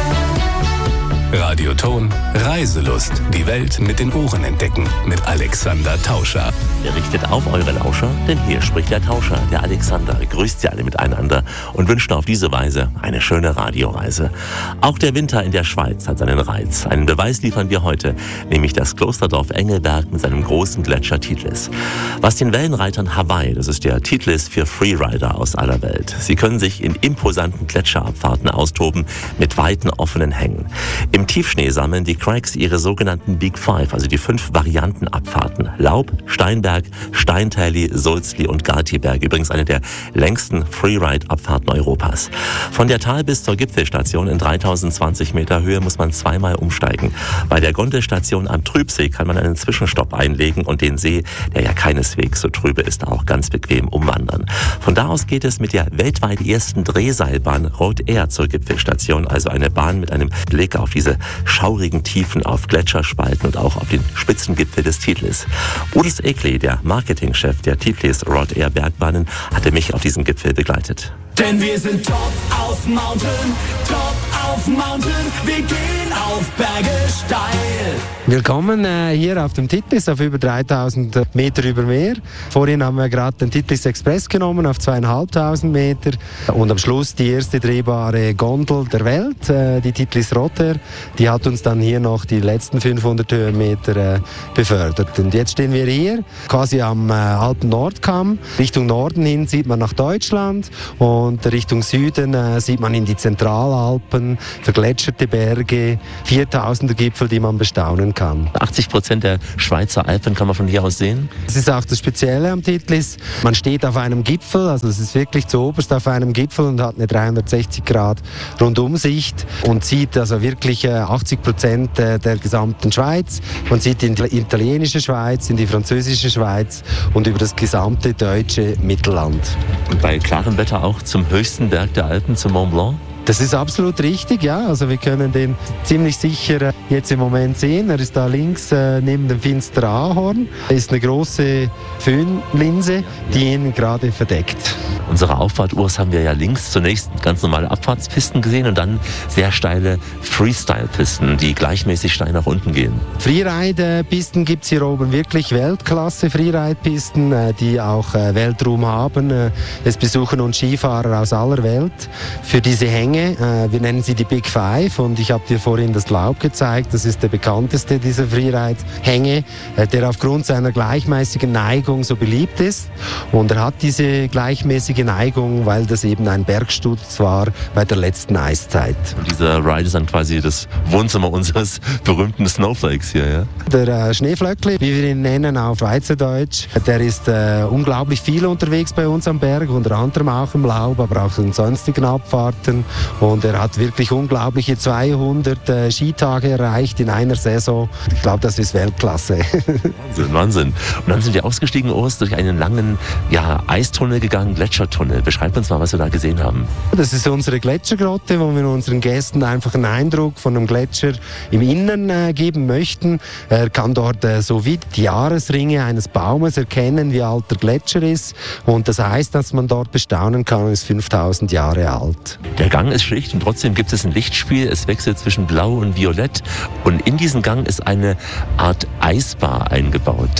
Radioton, Reiselust. Die Welt mit den Ohren entdecken. Mit Alexander Tauscher. Ihr richtet auf eure Lauscher, denn hier spricht der Tauscher, der Alexander. Grüßt sie alle miteinander und wünscht auf diese Weise eine schöne Radioreise. Auch der Winter in der Schweiz hat seinen Reiz. Einen Beweis liefern wir heute, nämlich das Klosterdorf Engelberg mit seinem großen Gletscher Titlis. Was den Wellenreitern Hawaii, das ist der Titlis für Freerider aus aller Welt. Sie können sich in imposanten Gletscherabfahrten austoben mit weiten offenen Hängen. Im Tiefschnee sammeln die Cracks ihre sogenannten Big Five, also die fünf Variantenabfahrten. Laub, Steinberg, Steintäli, Sulzli und Gartiberg. Übrigens eine der längsten Freeride-Abfahrten Europas. Von der Tal bis zur Gipfelstation in dreitausendzwanzig Meter Höhe muss man zweimal umsteigen. Bei der Gondelstation am Trübsee kann man einen Zwischenstopp einlegen und den See, der ja keineswegs so trübe ist, auch ganz bequem umwandern. Von da aus geht es mit der weltweit ersten Drehseilbahn Road Air zur Gipfelstation, also eine Bahn mit einem Blick auf diese schaurigen Tiefen, auf Gletscherspalten und auch auf den Spitzengipfel des Titlis. Udis Ekli, der Marketingchef der Titlis Road Air Bergbahnen, hatte mich auf diesen Gipfel begleitet. Denn wir sind top auf Mountain, top auf Mountain, wir gehen auf Berge steil. Willkommen äh, hier auf dem Titlis auf über dreitausend Meter über Meer. Vorhin haben wir gerade den Titlis Express genommen auf zweieinhalbtausend Meter und am Schluss die erste drehbare Gondel der Welt, äh, die Titlis Road Air. Die hat uns dann hier noch die letzten fünfhundert Höhenmeter äh, befördert. Und jetzt stehen wir hier quasi am äh, Alpen-Nordkamm. Richtung Norden hin sieht man nach Deutschland und Richtung Süden äh, sieht man in die Zentralalpen, vergletscherte Berge, viertausender Gipfel, die man bestaunen kann. achtzig Prozent der Schweizer Alpen kann man von hier aus sehen. Das ist auch das Spezielle am Titlis. Man steht auf einem Gipfel, also es ist wirklich zuoberst auf einem Gipfel und hat eine dreihundertsechzig Grad Rundumsicht und sieht also wirklich achtzig Prozent der gesamten Schweiz. Man sieht in die italienische Schweiz, in die französische Schweiz und über das gesamte deutsche Mittelland. Und bei klarem Wetter auch zum höchsten Berg der Alpen, zum Mont Blanc? Das ist absolut richtig, ja. Also wir können den ziemlich sicher jetzt im Moment sehen. Er ist da links äh, neben dem Finster Ahorn. Er ist eine große Föhnlinse, die ihn gerade verdeckt. Unsere Auffahrt, Urs, haben wir ja links zunächst ganz normale Abfahrtspisten gesehen und dann sehr steile Freestyle-Pisten, die gleichmäßig steil nach unten gehen. Freeride-Pisten gibt es hier oben wirklich Weltklasse Freeride-Pisten, äh, die auch äh, Weltruhm haben. Äh, es besuchen uns Skifahrer aus aller Welt für diese Hänge. Wir nennen sie die Big Five und ich habe dir vorhin das Laub gezeigt. Das ist der bekannteste dieser Freeride-Hänge, der aufgrund seiner gleichmäßigen Neigung so beliebt ist. Und er hat diese gleichmäßige Neigung, weil das eben ein Bergsturz war bei der letzten Eiszeit. Und dieser Ride ist dann quasi das Wohnzimmer unseres berühmten Snowflakes hier, ja? Der äh, Schneeflöckli, wie wir ihn nennen auf Schweizerdeutsch, der ist äh, unglaublich viel unterwegs bei uns am Berg, unter anderem auch im Laub, aber auch in sonstigen Abfahrten. Und er hat wirklich unglaubliche zweihundert äh, Skitage erreicht in einer Saison. Ich glaube, das ist Weltklasse. Wahnsinn, Wahnsinn. Und dann sind wir ausgestiegen, Urs, durch einen langen ja, Eistunnel gegangen, Gletschertunnel. Beschreib uns mal, was wir da gesehen haben. Das ist unsere Gletschergrotte, wo wir unseren Gästen einfach einen Eindruck von einem Gletscher im Innern äh, geben möchten. Er kann dort äh, so wie die Jahresringe eines Baumes erkennen, wie alt der Gletscher ist. Und das heißt, dass man dort bestaunen kann, ist fünftausend Jahre alt. Der Gang ist schlicht und trotzdem gibt es ein Lichtspiel. Es wechselt zwischen Blau und Violett. Und in diesem Gang ist eine Art Eisbar eingebaut.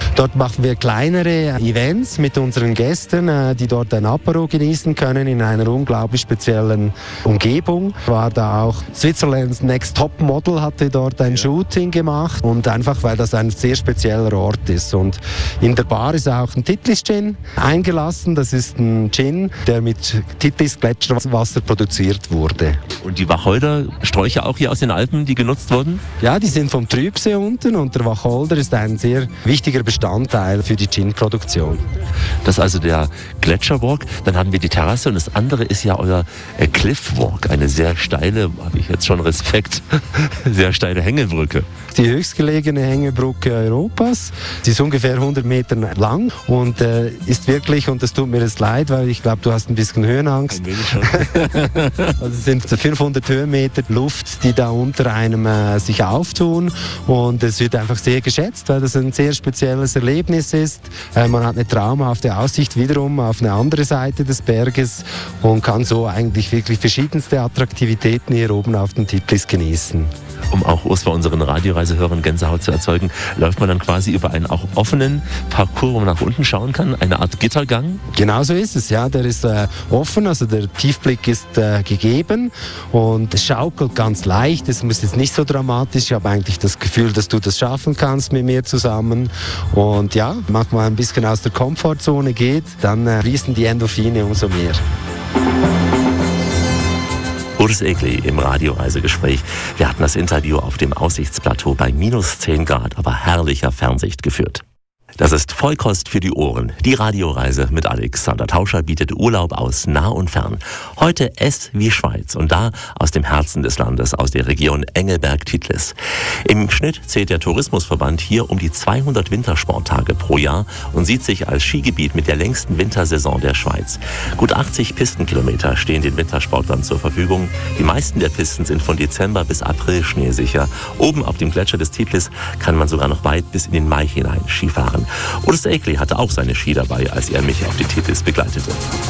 Dort machen wir kleinere Events mit unseren Gästen, die dort ein Apéro genießen können in einer unglaublich speziellen Umgebung. War da auch Switzerland's Next Top Model, hatte dort ein Shooting gemacht und einfach, weil das ein sehr spezieller Ort ist. Und in der Bar ist auch ein Titlis Gin eingelassen. Das ist ein Gin, der mit Titlis Gletscherwasser produziert wurde. Und die Wacholdersträucher auch hier aus den Alpen, die genutzt wurden? Ja, die sind vom Trübsee unten und der Wacholder ist ein sehr wichtiger Bestandteil für die Gin-Produktion. Das ist also der Gletscherwalk. Dann haben wir die Terrasse und das andere ist ja euer äh, Cliffwalk. Eine sehr steile, habe ich jetzt schon Respekt, sehr steile Hängebrücke. Die höchstgelegene Hängebrücke Europas. Sie ist ungefähr hundert Meter lang und äh, ist wirklich, und das tut mir jetzt leid, weil ich glaube, du hast ein bisschen Höhenangst. Ein wenig schon. Also es sind fünfhundert Höhenmeter Luft, die da unter einem äh, sich auftun und es wird einfach sehr geschätzt, weil das ein sehr spezielles Erlebnis ist. Äh, man hat eine traumhafte Aussicht wiederum auf eine andere Seite des Berges und kann so eigentlich wirklich verschiedenste Attraktivitäten hier oben auf den Titlis genießen. Um auch bei unseren Radioreisehörern Gänsehaut zu erzeugen, läuft man dann quasi über einen auch offenen Parcours, wo man nach unten schauen kann, eine Art Gittergang? Genau so ist es, ja. Der ist äh, offen, also der Tiefblick ist äh, gegeben und es schaukelt ganz leicht. Es ist jetzt nicht so dramatisch. Ich habe eigentlich das Gefühl, dass du das schaffen kannst mit mir zusammen. Und ja, manchmal ein bisschen aus der Komfortzone geht, dann äh, fließen die Endorphine umso mehr. Urs Egli im Radioreisegespräch. Wir hatten das Interview auf dem Aussichtsplateau bei minus zehn Grad, aber herrlicher Fernsicht geführt. Das ist Vollkost für die Ohren. Die Radioreise mit Alexander Tauscher bietet Urlaub aus nah und fern. Heute S wie Schweiz und da aus dem Herzen des Landes, aus der Region Engelberg-Titlis. Im Schnitt zählt der Tourismusverband hier um die zweihundert Wintersporttage pro Jahr und sieht sich als Skigebiet mit der längsten Wintersaison der Schweiz. Gut achtzig Pistenkilometer stehen den Wintersportlern zur Verfügung. Die meisten der Pisten sind von Dezember bis April schneesicher. Oben auf dem Gletscher des Titlis kann man sogar noch weit bis in den Mai hinein Skifahren. Urs Egli hatte auch seine Ski dabei, als er mich auf die Titlis begleitete.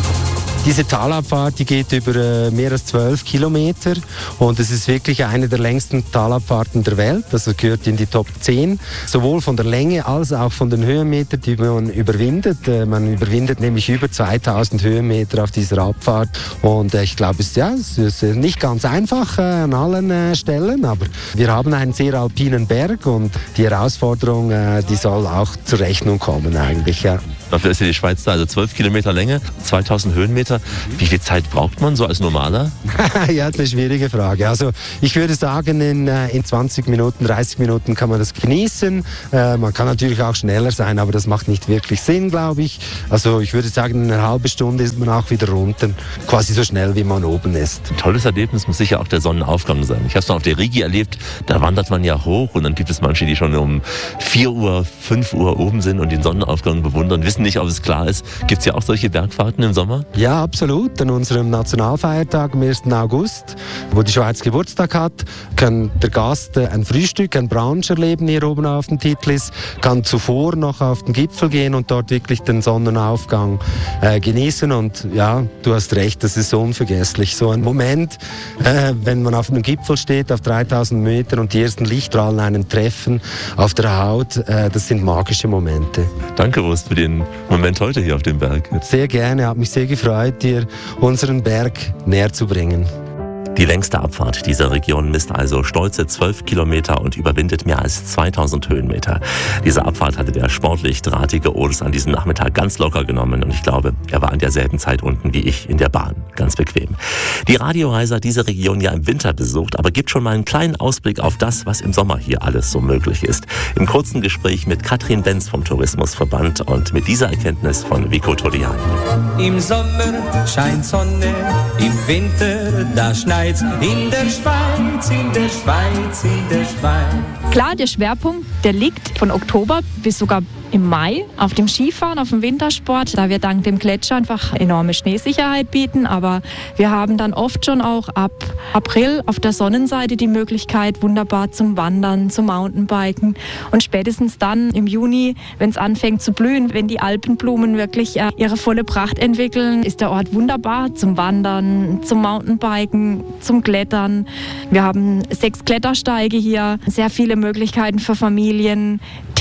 Diese Talabfahrt, die geht über äh, mehr als zwölf Kilometer und es ist wirklich eine der längsten Talabfahrten der Welt, also gehört in die Top zehn, sowohl von der Länge als auch von den Höhenmetern, die man überwindet. Äh, man überwindet nämlich über zweitausend Höhenmeter auf dieser Abfahrt und äh, ich glaube, es, ja, es ist nicht ganz einfach äh, an allen äh, Stellen, aber wir haben einen sehr alpinen Berg und die Herausforderung, äh, die soll auch zur Rechnung kommen eigentlich, ja. Dafür ist ja die Schweiz da, also zwölf Kilometer Länge, zweitausend Höhenmeter. Wie viel Zeit braucht man so als Normaler? Ja, das ist eine schwierige Frage. Also ich würde sagen, in, in zwanzig Minuten, dreißig Minuten kann man das genießen. Äh, man kann natürlich auch schneller sein, aber das macht nicht wirklich Sinn, glaube ich. Also ich würde sagen, in einer halben Stunde ist man auch wieder runter, quasi so schnell, wie man oben ist. Ein tolles Erlebnis muss sicher auch der Sonnenaufgang sein. Ich habe es noch auf der Rigi erlebt, da wandert man ja hoch und dann gibt es manche, die schon um vier Uhr, fünf Uhr oben sind und den Sonnenaufgang bewundern, wissen nicht, ob es klar ist. Gibt es ja auch solche Bergfahrten im Sommer? Ja, absolut. An unserem Nationalfeiertag am ersten August, wo die Schweiz Geburtstag hat, kann der Gast ein Frühstück, ein Brunch erleben hier oben auf dem Titlis, kann zuvor noch auf den Gipfel gehen und dort wirklich den Sonnenaufgang äh, genießen. Und ja, du hast recht, das ist so unvergesslich. So ein Moment, äh, wenn man auf einem Gipfel steht, auf dreitausend Meter und die ersten Lichtstrahlen einen treffen auf der Haut, äh, das sind magische Momente. Danke, Urs, für den Moment heute hier auf dem Berg. Sehr gerne, hat mich sehr gefreut, dir unseren Berg näher zu bringen. Die längste Abfahrt dieser Region misst also stolze zwölf Kilometer und überwindet mehr als zweitausend Höhenmeter. Diese Abfahrt hatte der sportlich drahtige Urs an diesem Nachmittag ganz locker genommen und ich glaube, er war an derselben Zeit unten wie ich in der Bahn. Ganz bequem. Die Radioreise hat diese Region ja im Winter besucht, aber gibt schon mal einen kleinen Ausblick auf das, was im Sommer hier alles so möglich ist. Im kurzen Gespräch mit Katrin Benz vom Tourismusverband und mit dieser Erkenntnis von Vico Todiani. Im Sommer scheint Sonne, im Winter da schneit. In der Schweiz, in der Schweiz, in der Schweiz. Klar, der Schwerpunkt, der liegt von Oktober bis sogar im Mai auf dem Skifahren, auf dem Wintersport, da wir dank dem Gletscher einfach enorme Schneesicherheit bieten. Aber wir haben dann oft schon auch ab April auf der Sonnenseite die Möglichkeit, wunderbar zum Wandern, zum Mountainbiken. Und spätestens dann im Juni, wenn es anfängt zu blühen, wenn die Alpenblumen wirklich äh, ihre volle Pracht entwickeln, ist der Ort wunderbar zum Wandern, zum Mountainbiken, zum Klettern. Wir haben sechs Klettersteige hier, sehr viele Möglichkeiten für Familien,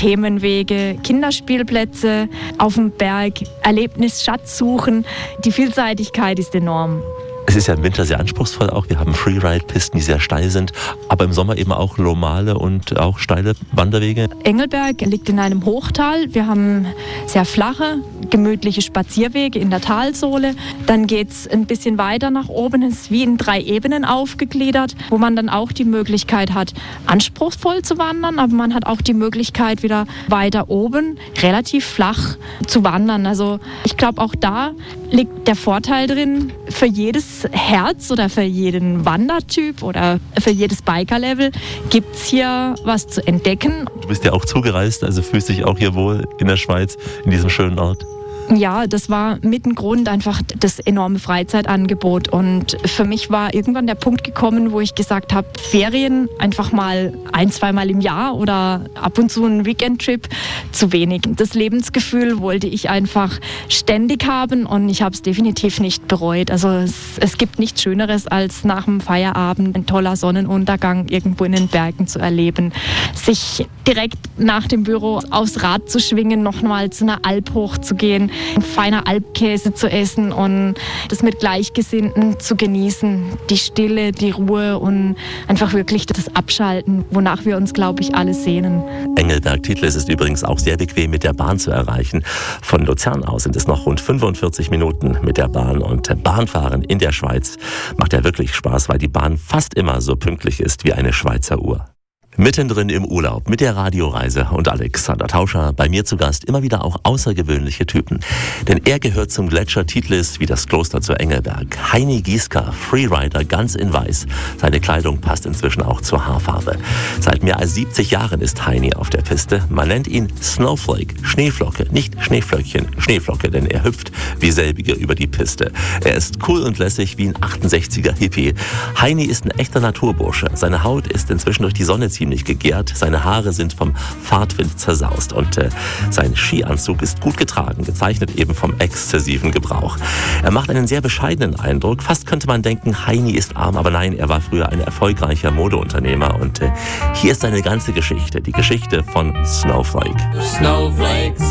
Themenwege, Kinderspielplätze auf dem Berg, Erlebnisschatz suchen. Die Vielseitigkeit ist enorm. Es ist ja im Winter sehr anspruchsvoll auch. Wir haben Freeride-Pisten, die sehr steil sind, aber im Sommer eben auch normale und auch steile Wanderwege. Engelberg liegt in einem Hochtal. Wir haben sehr flache, gemütliche Spazierwege in der Talsohle. Dann geht es ein bisschen weiter nach oben. Es ist wie in drei Ebenen aufgegliedert, wo man dann auch die Möglichkeit hat, anspruchsvoll zu wandern, aber man hat auch die Möglichkeit, wieder weiter oben relativ flach zu wandern. Also ich glaube, auch da liegt der Vorteil drin, für jedes Herz oder für jeden Wandertyp oder für jedes Biker-Level gibt es hier was zu entdecken. Du bist ja auch zugereist, also fühlst dich auch hier wohl in der Schweiz, in diesem schönen Ort. Ja, das war mit ein Grund einfach das enorme Freizeitangebot. Und für mich war irgendwann der Punkt gekommen, wo ich gesagt habe, Ferien einfach mal ein-, zweimal im Jahr oder ab und zu ein Weekend-Trip zu wenig. Das Lebensgefühl wollte ich einfach ständig haben und ich habe es definitiv nicht bereut. Also es, es gibt nichts Schöneres, als nach dem Feierabend ein toller Sonnenuntergang irgendwo in den Bergen zu erleben. Sich direkt nach dem Büro aufs Rad zu schwingen, nochmal zu einer Alp hochzugehen, ein feiner Alpkäse zu essen und das mit Gleichgesinnten zu genießen. Die Stille, die Ruhe und einfach wirklich das Abschalten, wonach wir uns, glaube ich, alle sehnen. Engelberg-Titlis ist übrigens auch sehr bequem mit der Bahn zu erreichen. Von Luzern aus sind es noch rund fünfundvierzig Minuten mit der Bahn und Bahnfahren in der Schweiz macht ja wirklich Spaß, weil die Bahn fast immer so pünktlich ist wie eine Schweizer Uhr. Mittendrin im Urlaub mit der Radioreise und Alexander Tauscher, bei mir zu Gast immer wieder auch außergewöhnliche Typen. Denn er gehört zum Gletscher Titlis wie das Kloster zu Engelberg. Heini Gieska, Freerider, ganz in weiß. Seine Kleidung passt inzwischen auch zur Haarfarbe. Seit mehr als siebzig Jahren ist Heini auf der Piste. Man nennt ihn Snowflake, Schneeflocke, nicht Schneeflöckchen, Schneeflocke, denn er hüpft wie selbige über die Piste. Er ist cool und lässig wie ein achtundsechziger Hippie. Heini ist ein echter Naturbursche. Seine Haut ist inzwischen durch die Sonne ziemlich gegärt, seine Haare sind vom Fahrtwind zersaust und äh, sein Skianzug ist gut getragen, gezeichnet eben vom exzessiven Gebrauch. Er macht einen sehr bescheidenen Eindruck, fast könnte man denken, Heini ist arm, aber nein, er war früher ein erfolgreicher Modeunternehmer und äh, hier ist seine ganze Geschichte, die Geschichte von Snowflake. Snowflakes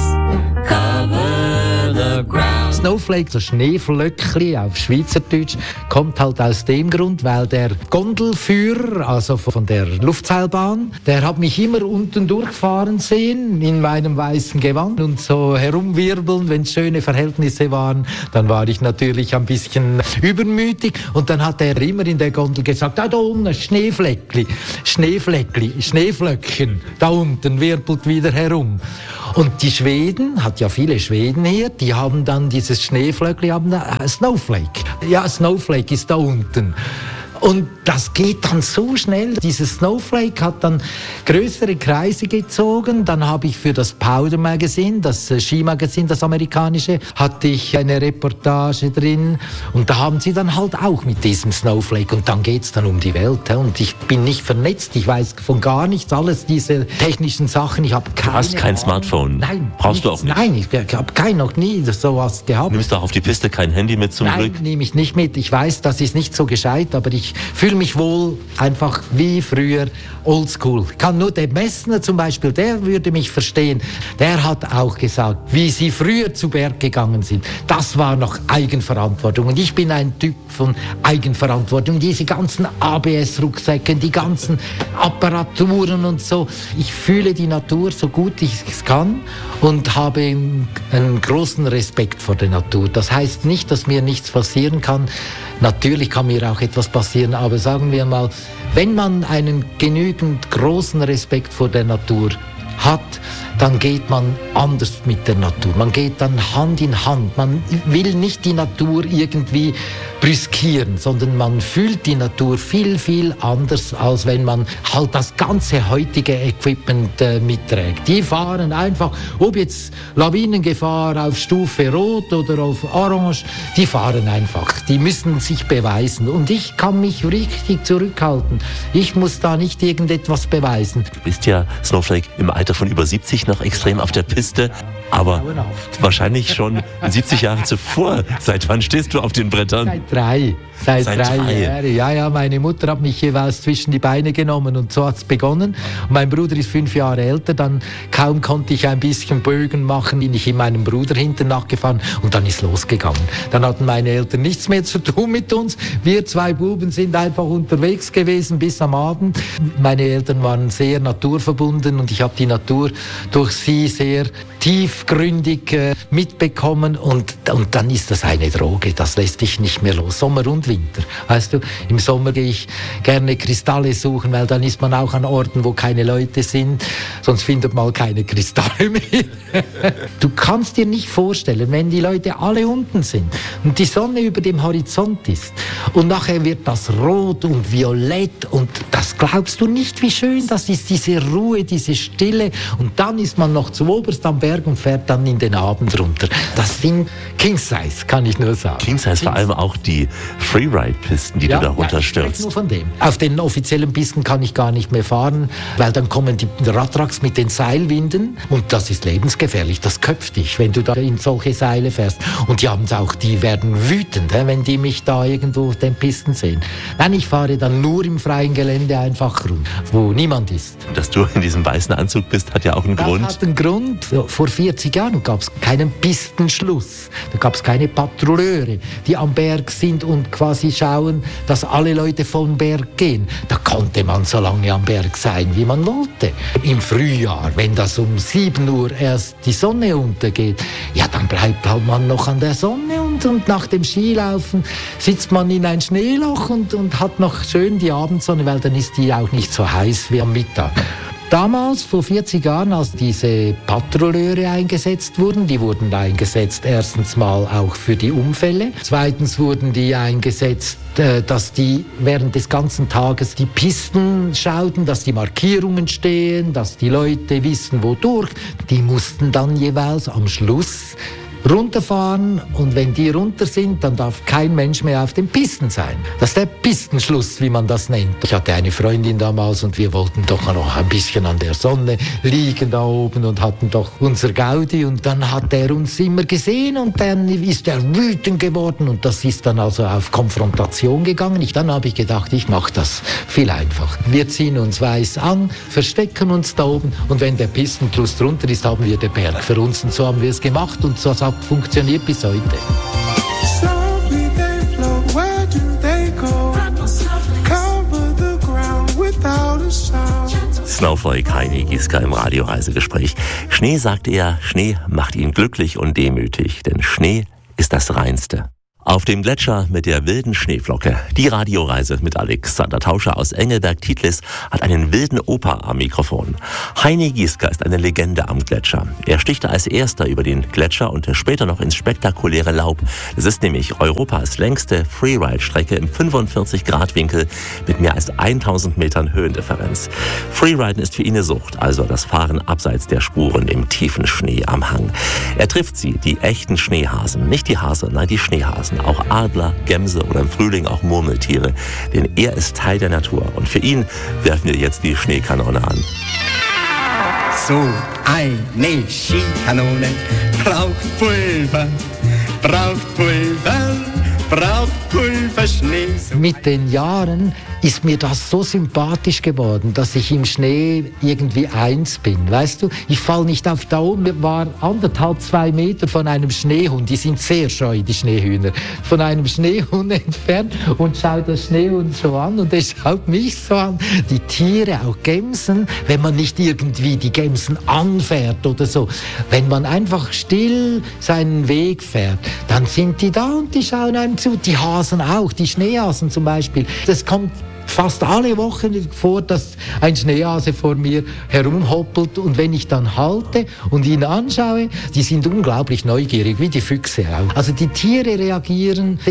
cover the ground. Snowflake, so Schneeflöckli auf Schweizerdeutsch, kommt halt aus dem Grund, weil der Gondelführer, also von der Luftseilbahn, der hat mich immer unten durchfahren sehen in meinem weißen Gewand und so herumwirbeln, wenn es schöne Verhältnisse waren, dann war ich natürlich ein bisschen übermütig und dann hat er immer in der Gondel gesagt, da, da unten Schneefleckli, Schneefleckli, Schneeflöckchen, da unten wirbelt wieder herum. Und die Schweden, hat ja viele Schweden hier, die haben dann dieses Schneeflöckli, haben da, Snowflake. Ja, Snowflake ist da unten. Und das geht dann so schnell. Dieses Snowflake hat dann größere Kreise gezogen. Dann habe ich für das Powder Magazine, das Skimagazin, das amerikanische, hatte ich eine Reportage drin. Und da haben sie dann halt auch mit diesem Snowflake. Und dann geht's dann um die Welt. Und ich bin nicht vernetzt. Ich weiß von gar nichts. Alles diese technischen Sachen. Ich habe keine Du hast kein Ahnung. Smartphone? Nein. Brauchst du auch nicht? Nein, ich, ich habe kein, noch nie sowas gehabt. Nimmst du auch auf die Piste kein Handy mit zum Nein, Glück? Nein, nehme ich nicht mit. Ich weiß, das ist nicht so gescheit, aber ich fühle mich wohl einfach wie früher oldschool. Ich kann nur der Messner zum Beispiel, der würde mich verstehen. Der hat auch gesagt, wie sie früher zu Berg gegangen sind. Das war noch Eigenverantwortung. Und ich bin ein Typ von Eigenverantwortung. Diese ganzen A B S-Rucksäcke, die ganzen Apparaturen und so. Ich fühle die Natur so gut ich es kann und habe einen großen Respekt vor der Natur. Das heißt nicht, dass mir nichts passieren kann. Natürlich kann mir auch etwas passieren, aber sagen wir mal, wenn man einen genügend großen Respekt vor der Natur hat, dann geht man anders mit der Natur. Man geht dann Hand in Hand. Man will nicht die Natur irgendwie brüskieren, sondern man fühlt die Natur viel, viel anders, als wenn man halt das ganze heutige Equipment äh, mitträgt. Die fahren einfach, ob jetzt Lawinengefahr auf Stufe Rot oder auf Orange, die fahren einfach. Die müssen sich beweisen. Und ich kann mich richtig zurückhalten. Ich muss da nicht irgendetwas beweisen. Du bist ja, Snowflake, im Alter Alter von über siebzig noch extrem auf der Piste, aber wahrscheinlich schon siebzig Jahre zuvor. Seit wann stehst du auf den Brettern? Seit drei. Seit, Seit drei, drei Jahren. Ja, ja, meine Mutter hat mich jeweils zwischen die Beine genommen und so hat es begonnen. Und mein Bruder ist fünf Jahre älter, dann kaum konnte ich ein bisschen Bögen machen, bin ich in meinem Bruder hinten nachgefahren und dann ist losgegangen. Dann hatten meine Eltern nichts mehr zu tun mit uns. Wir zwei Buben sind einfach unterwegs gewesen bis am Abend. Meine Eltern waren sehr naturverbunden und ich habe die Natur durch sie sehr tiefgründig äh, mitbekommen und, und dann ist das eine Droge, das lässt dich nicht mehr los. Sommer und Winter, weißt du, im Sommer gehe ich gerne Kristalle suchen, weil dann ist man auch an Orten, wo keine Leute sind, sonst findet man keine Kristalle mehr. Du kannst dir nicht vorstellen, wenn die Leute alle unten sind und die Sonne über dem Horizont ist und nachher wird das rot und violett und das glaubst du nicht, wie schön das ist, diese Ruhe, diese Stille und dann ist man noch zu oberst am Berg und fährt dann in den Abend runter. Das sind King Size, kann ich nur sagen. King Size, vor allem auch die Freeride-Pisten, die ja, du da runterstürzt. Ja, ich nur von dem. Auf den offiziellen Pisten kann ich gar nicht mehr fahren, weil dann kommen die Radtracks mit den Seilwinden und das ist lebensgefährlich. Das köpft dich, wenn du da in solche Seile fährst. Und die haben auch, die werden wütend, wenn die mich da irgendwo auf den Pisten sehen. Nein, ich fahre dann nur im freien Gelände einfach rum, wo niemand ist. Dass du in diesem weißen Anzug bist, hat ja auch einen das Grund. Das hat einen Grund. Vor vierzig Jahren gab es keinen Pistenschluss. Da gab es keine Patrouilleure, die am Berg sind und quasi schauen, dass alle Leute vom Berg gehen. Da konnte man so lange am Berg sein, wie man wollte. Im Frühjahr, wenn das um sieben Uhr erst die Sonne untergeht, ja, dann bleibt halt man noch an der Sonne und, und nach dem Skilaufen sitzt man in ein Schneeloch und, und hat noch schön die Abendsonne, weil dann ist die auch nicht so heiß wie am Mittag. Damals, vor vierzig Jahren, als diese Patrouilleure eingesetzt wurden, die wurden eingesetzt erstens mal auch für die Unfälle. Zweitens wurden die eingesetzt, dass die während des ganzen Tages die Pisten schauten, dass die Markierungen stehen, dass die Leute wissen, wodurch. Die mussten dann jeweils am Schluss runterfahren und wenn die runter sind, dann darf kein Mensch mehr auf den Pisten sein. Das ist der Pistenschluss, wie man das nennt. Ich hatte eine Freundin damals und wir wollten doch noch ein bisschen an der Sonne liegen da oben und hatten doch unser Gaudi und dann hat er uns immer gesehen und dann ist er wütend geworden und das ist dann also auf Konfrontation gegangen. Ich, dann habe ich gedacht, ich mache das viel einfacher. Wir ziehen uns weiß an, verstecken uns da oben und wenn der Pistenschluss drunter ist, haben wir den Berg für uns und so haben wir es gemacht und so hat funktioniert bis heute. Snowflake, Heini Gieska im Radioreisegespräch. Schnee, sagt er, Schnee macht ihn glücklich und demütig, denn Schnee ist das Reinste. Auf dem Gletscher mit der wilden Schneeflocke. Die Radioreise mit Alexander Tauscher aus Engelberg-Titlis hat einen wilden Opa am Mikrofon. Heini Gieska ist eine Legende am Gletscher. Er stichte als erster über den Gletscher und später noch ins spektakuläre Laub. Es ist nämlich Europas längste Freeride-Strecke im fünfundvierzig Grad Winkel mit mehr als tausend Metern Höhendifferenz. Freeriden ist für ihn eine Sucht, also das Fahren abseits der Spuren im tiefen Schnee am Hang. Er trifft sie, die echten Schneehasen. Nicht die Hase, nein, die Schneehasen. Auch Adler, Gämse oder im Frühling auch Murmeltiere. Denn er ist Teil der Natur. Und für ihn werfen wir jetzt die Schneekanone an. So eine Skikanone braucht Pulver, braucht Pulver, braucht Pulverschnee. Mit den Jahren ist mir das so sympathisch geworden, dass ich im Schnee irgendwie eins bin. Weißt du, ich fall nicht auf da oben, war anderthalb, zwei Meter von einem Schneehund, die sind sehr scheu, die Schneehühner, von einem Schneehund entfernt und schaut das Schneehund so an und er schaut mich so an. Die Tiere, auch Gämsen, wenn man nicht irgendwie die Gämsen anfährt oder so, wenn man einfach still seinen Weg fährt, dann sind die da und die schauen einem zu. Die Hasen auch, die Schneehasen zum Beispiel. Das kommt fast alle Wochen vor, dass ein Schneehase vor mir herumhoppelt und wenn ich dann halte und ihn anschaue, die sind unglaublich neugierig, wie die Füchse auch. Also die Tiere reagieren sehr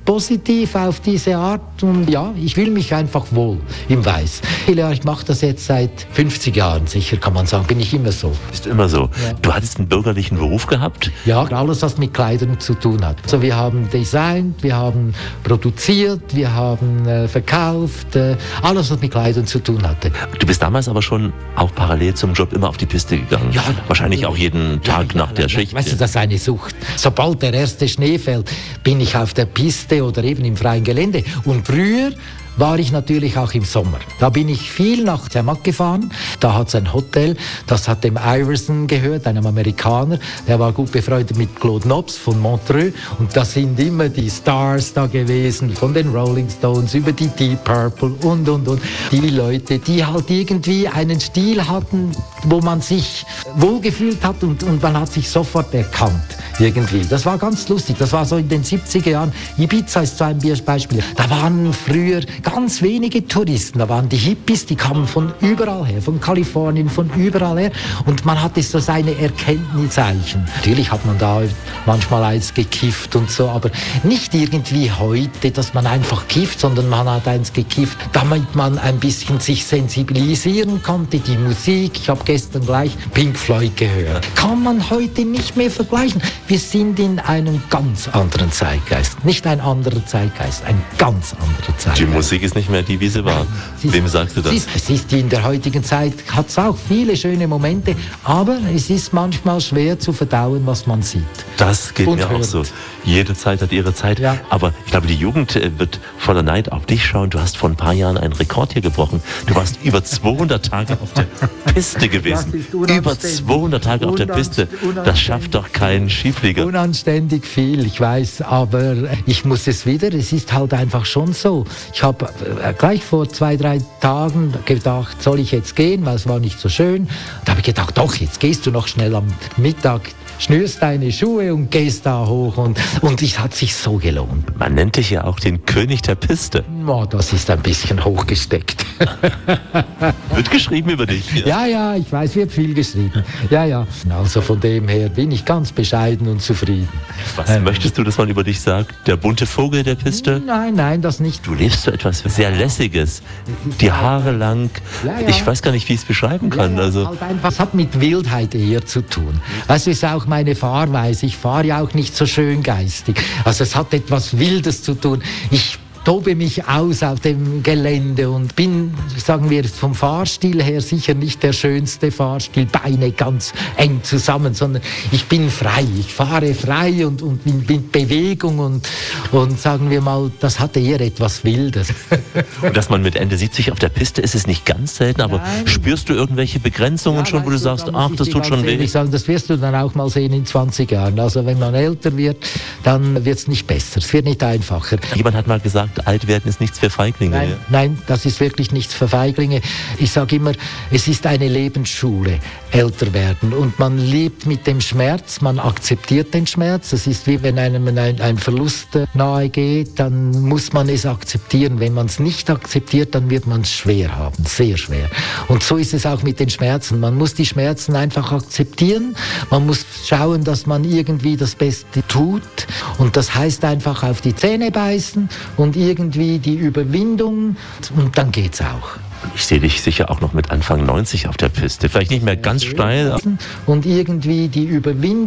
positiv auf diese Art und ja, ich fühle mich einfach wohl im Weiß. Ja, ich mache das jetzt seit fünfzig Jahren, sicher kann man sagen, bin ich immer so. Bist du immer so? Ja. Du hattest einen bürgerlichen Beruf gehabt? Ja, alles, was mit Kleidern zu tun hat. Also wir haben designt, wir haben produziert, wir haben äh, verkauft, äh, alles, was mit Kleidern zu tun hatte. Du bist damals aber schon auch parallel zum Job immer auf die Piste gegangen? Ja. Wahrscheinlich auch jeden Tag ja, nach der ja, Schicht. Weißt du, das ist eine Sucht. Sobald der erste Schnee fällt, bin ich auf der Piste oder eben im freien Gelände. Und früher war ich natürlich auch im Sommer. Da bin ich viel nach Zermatt gefahren. Da hat es ein Hotel, das hat dem Iverson gehört, einem Amerikaner. Der war gut befreundet mit Claude Nobs von Montreux. Und da sind immer die Stars da gewesen, von den Rolling Stones über die Deep Purple und, und, und. Die Leute, die halt irgendwie einen Stil hatten, wo man sich wohlgefühlt hat und, und man hat sich sofort erkannt. Irgendwie. Das war ganz lustig. Das war so in den siebziger Jahren. Ibiza ist so ein Beispiel. Da waren früher ganz wenige Touristen. Da waren die Hippies, die kamen von überall her, von Kalifornien, von überall her. Und man hatte so seine Erkenntniszeichen. Natürlich hat man da manchmal eins gekifft und so, aber nicht irgendwie heute, dass man einfach kifft, sondern man hat eins gekifft, damit man ein bisschen sich sensibilisieren konnte. Die Musik, ich habe gestern gleich Pink Floyd gehört. Kann man heute nicht mehr vergleichen. Wir sind in einem ganz anderen Zeitgeist. Nicht ein anderer Zeitgeist, ein ganz anderer Zeitgeist. Die Musik ist nicht mehr die, wie sie war. Sie Wem sagst du das? Es ist, es ist in der heutigen Zeit, hat es auch viele schöne Momente, aber es ist manchmal schwer zu verdauen, was man sieht. Das geht Und mir hört. auch so. Jede Zeit hat ihre Zeit. Ja. Aber ich glaube, die Jugend äh, wird voller Neid auf dich schauen. Du hast vor ein paar Jahren einen Rekord hier gebrochen. Du warst über zweihundert Tage auf der Piste gewesen. Über zweihundert Tage auf der Piste. Das schafft doch kein Skiflieger. Unanständig viel, ich weiß, aber ich muss es wieder. Es ist halt einfach schon so. Ich habe äh, gleich vor zwei, drei Tagen gedacht, soll ich jetzt gehen, weil es war nicht so schön. Da habe ich gedacht, doch, jetzt gehst du noch schnell am Mittag, schnürst deine Schuhe und gehst da hoch und, und es hat sich so gelohnt. Man nennt dich ja auch den König der Piste. Oh, das ist ein bisschen hochgesteckt. Wird geschrieben über dich. Ja. ja, ja, ich weiß, wird viel geschrieben. Ja, ja. Also von dem her bin ich ganz bescheiden und zufrieden. Was ähm, möchtest du, dass man über dich sagt? Der bunte Vogel der Piste? Nein, nein, das nicht. Du lebst so etwas sehr Lässiges. Die Haare lang. Ja, ja. Ich weiß gar nicht, wie ich es beschreiben kann. Ja, ja, also. halt einfach, es hat mit Wildheit eher zu tun. Das ist auch meine Fahrweise. Ich fahre ja auch nicht so schön geistig. Also es hat etwas Wildes zu tun. Ich tobe mich aus auf dem Gelände und bin, sagen wir, vom Fahrstil her sicher nicht der schönste Fahrstil, Beine ganz eng zusammen, sondern ich bin frei, ich fahre frei und, und bin in Bewegung und, und sagen wir mal, das hat eher etwas Wildes. Und dass man mit Ende siebzig auf der Piste ist, ist nicht ganz selten, aber Nein. Spürst du irgendwelche Begrenzungen Ja, schon, wo du sagst, ach, das tut schon weh? Ich sagen, das wirst du dann auch mal sehen in zwanzig Jahren. Also wenn man älter wird, dann wird es nicht besser, es wird nicht einfacher. Jemand hat mal gesagt, alt werden ist nichts für Feiglinge. Nein, nein, das ist wirklich nichts für Feiglinge. Ich sage immer, es ist eine Lebensschule, älter werden. Und man lebt mit dem Schmerz, man akzeptiert den Schmerz. Es ist wie wenn einem ein, ein Verlust nahe geht, dann muss man es akzeptieren. Wenn man es nicht akzeptiert, dann wird man es schwer haben, sehr schwer. Und so ist es auch mit den Schmerzen. Man muss die Schmerzen einfach akzeptieren. Man muss schauen, dass man irgendwie das Beste tut. Und das heißt einfach auf die Zähne beißen und irgendwie die Überwindung und dann geht's auch. Ich sehe dich sicher auch noch mit Anfang neunzig auf der Piste. Vielleicht nicht mehr ganz steil. Und irgendwie die Überwindung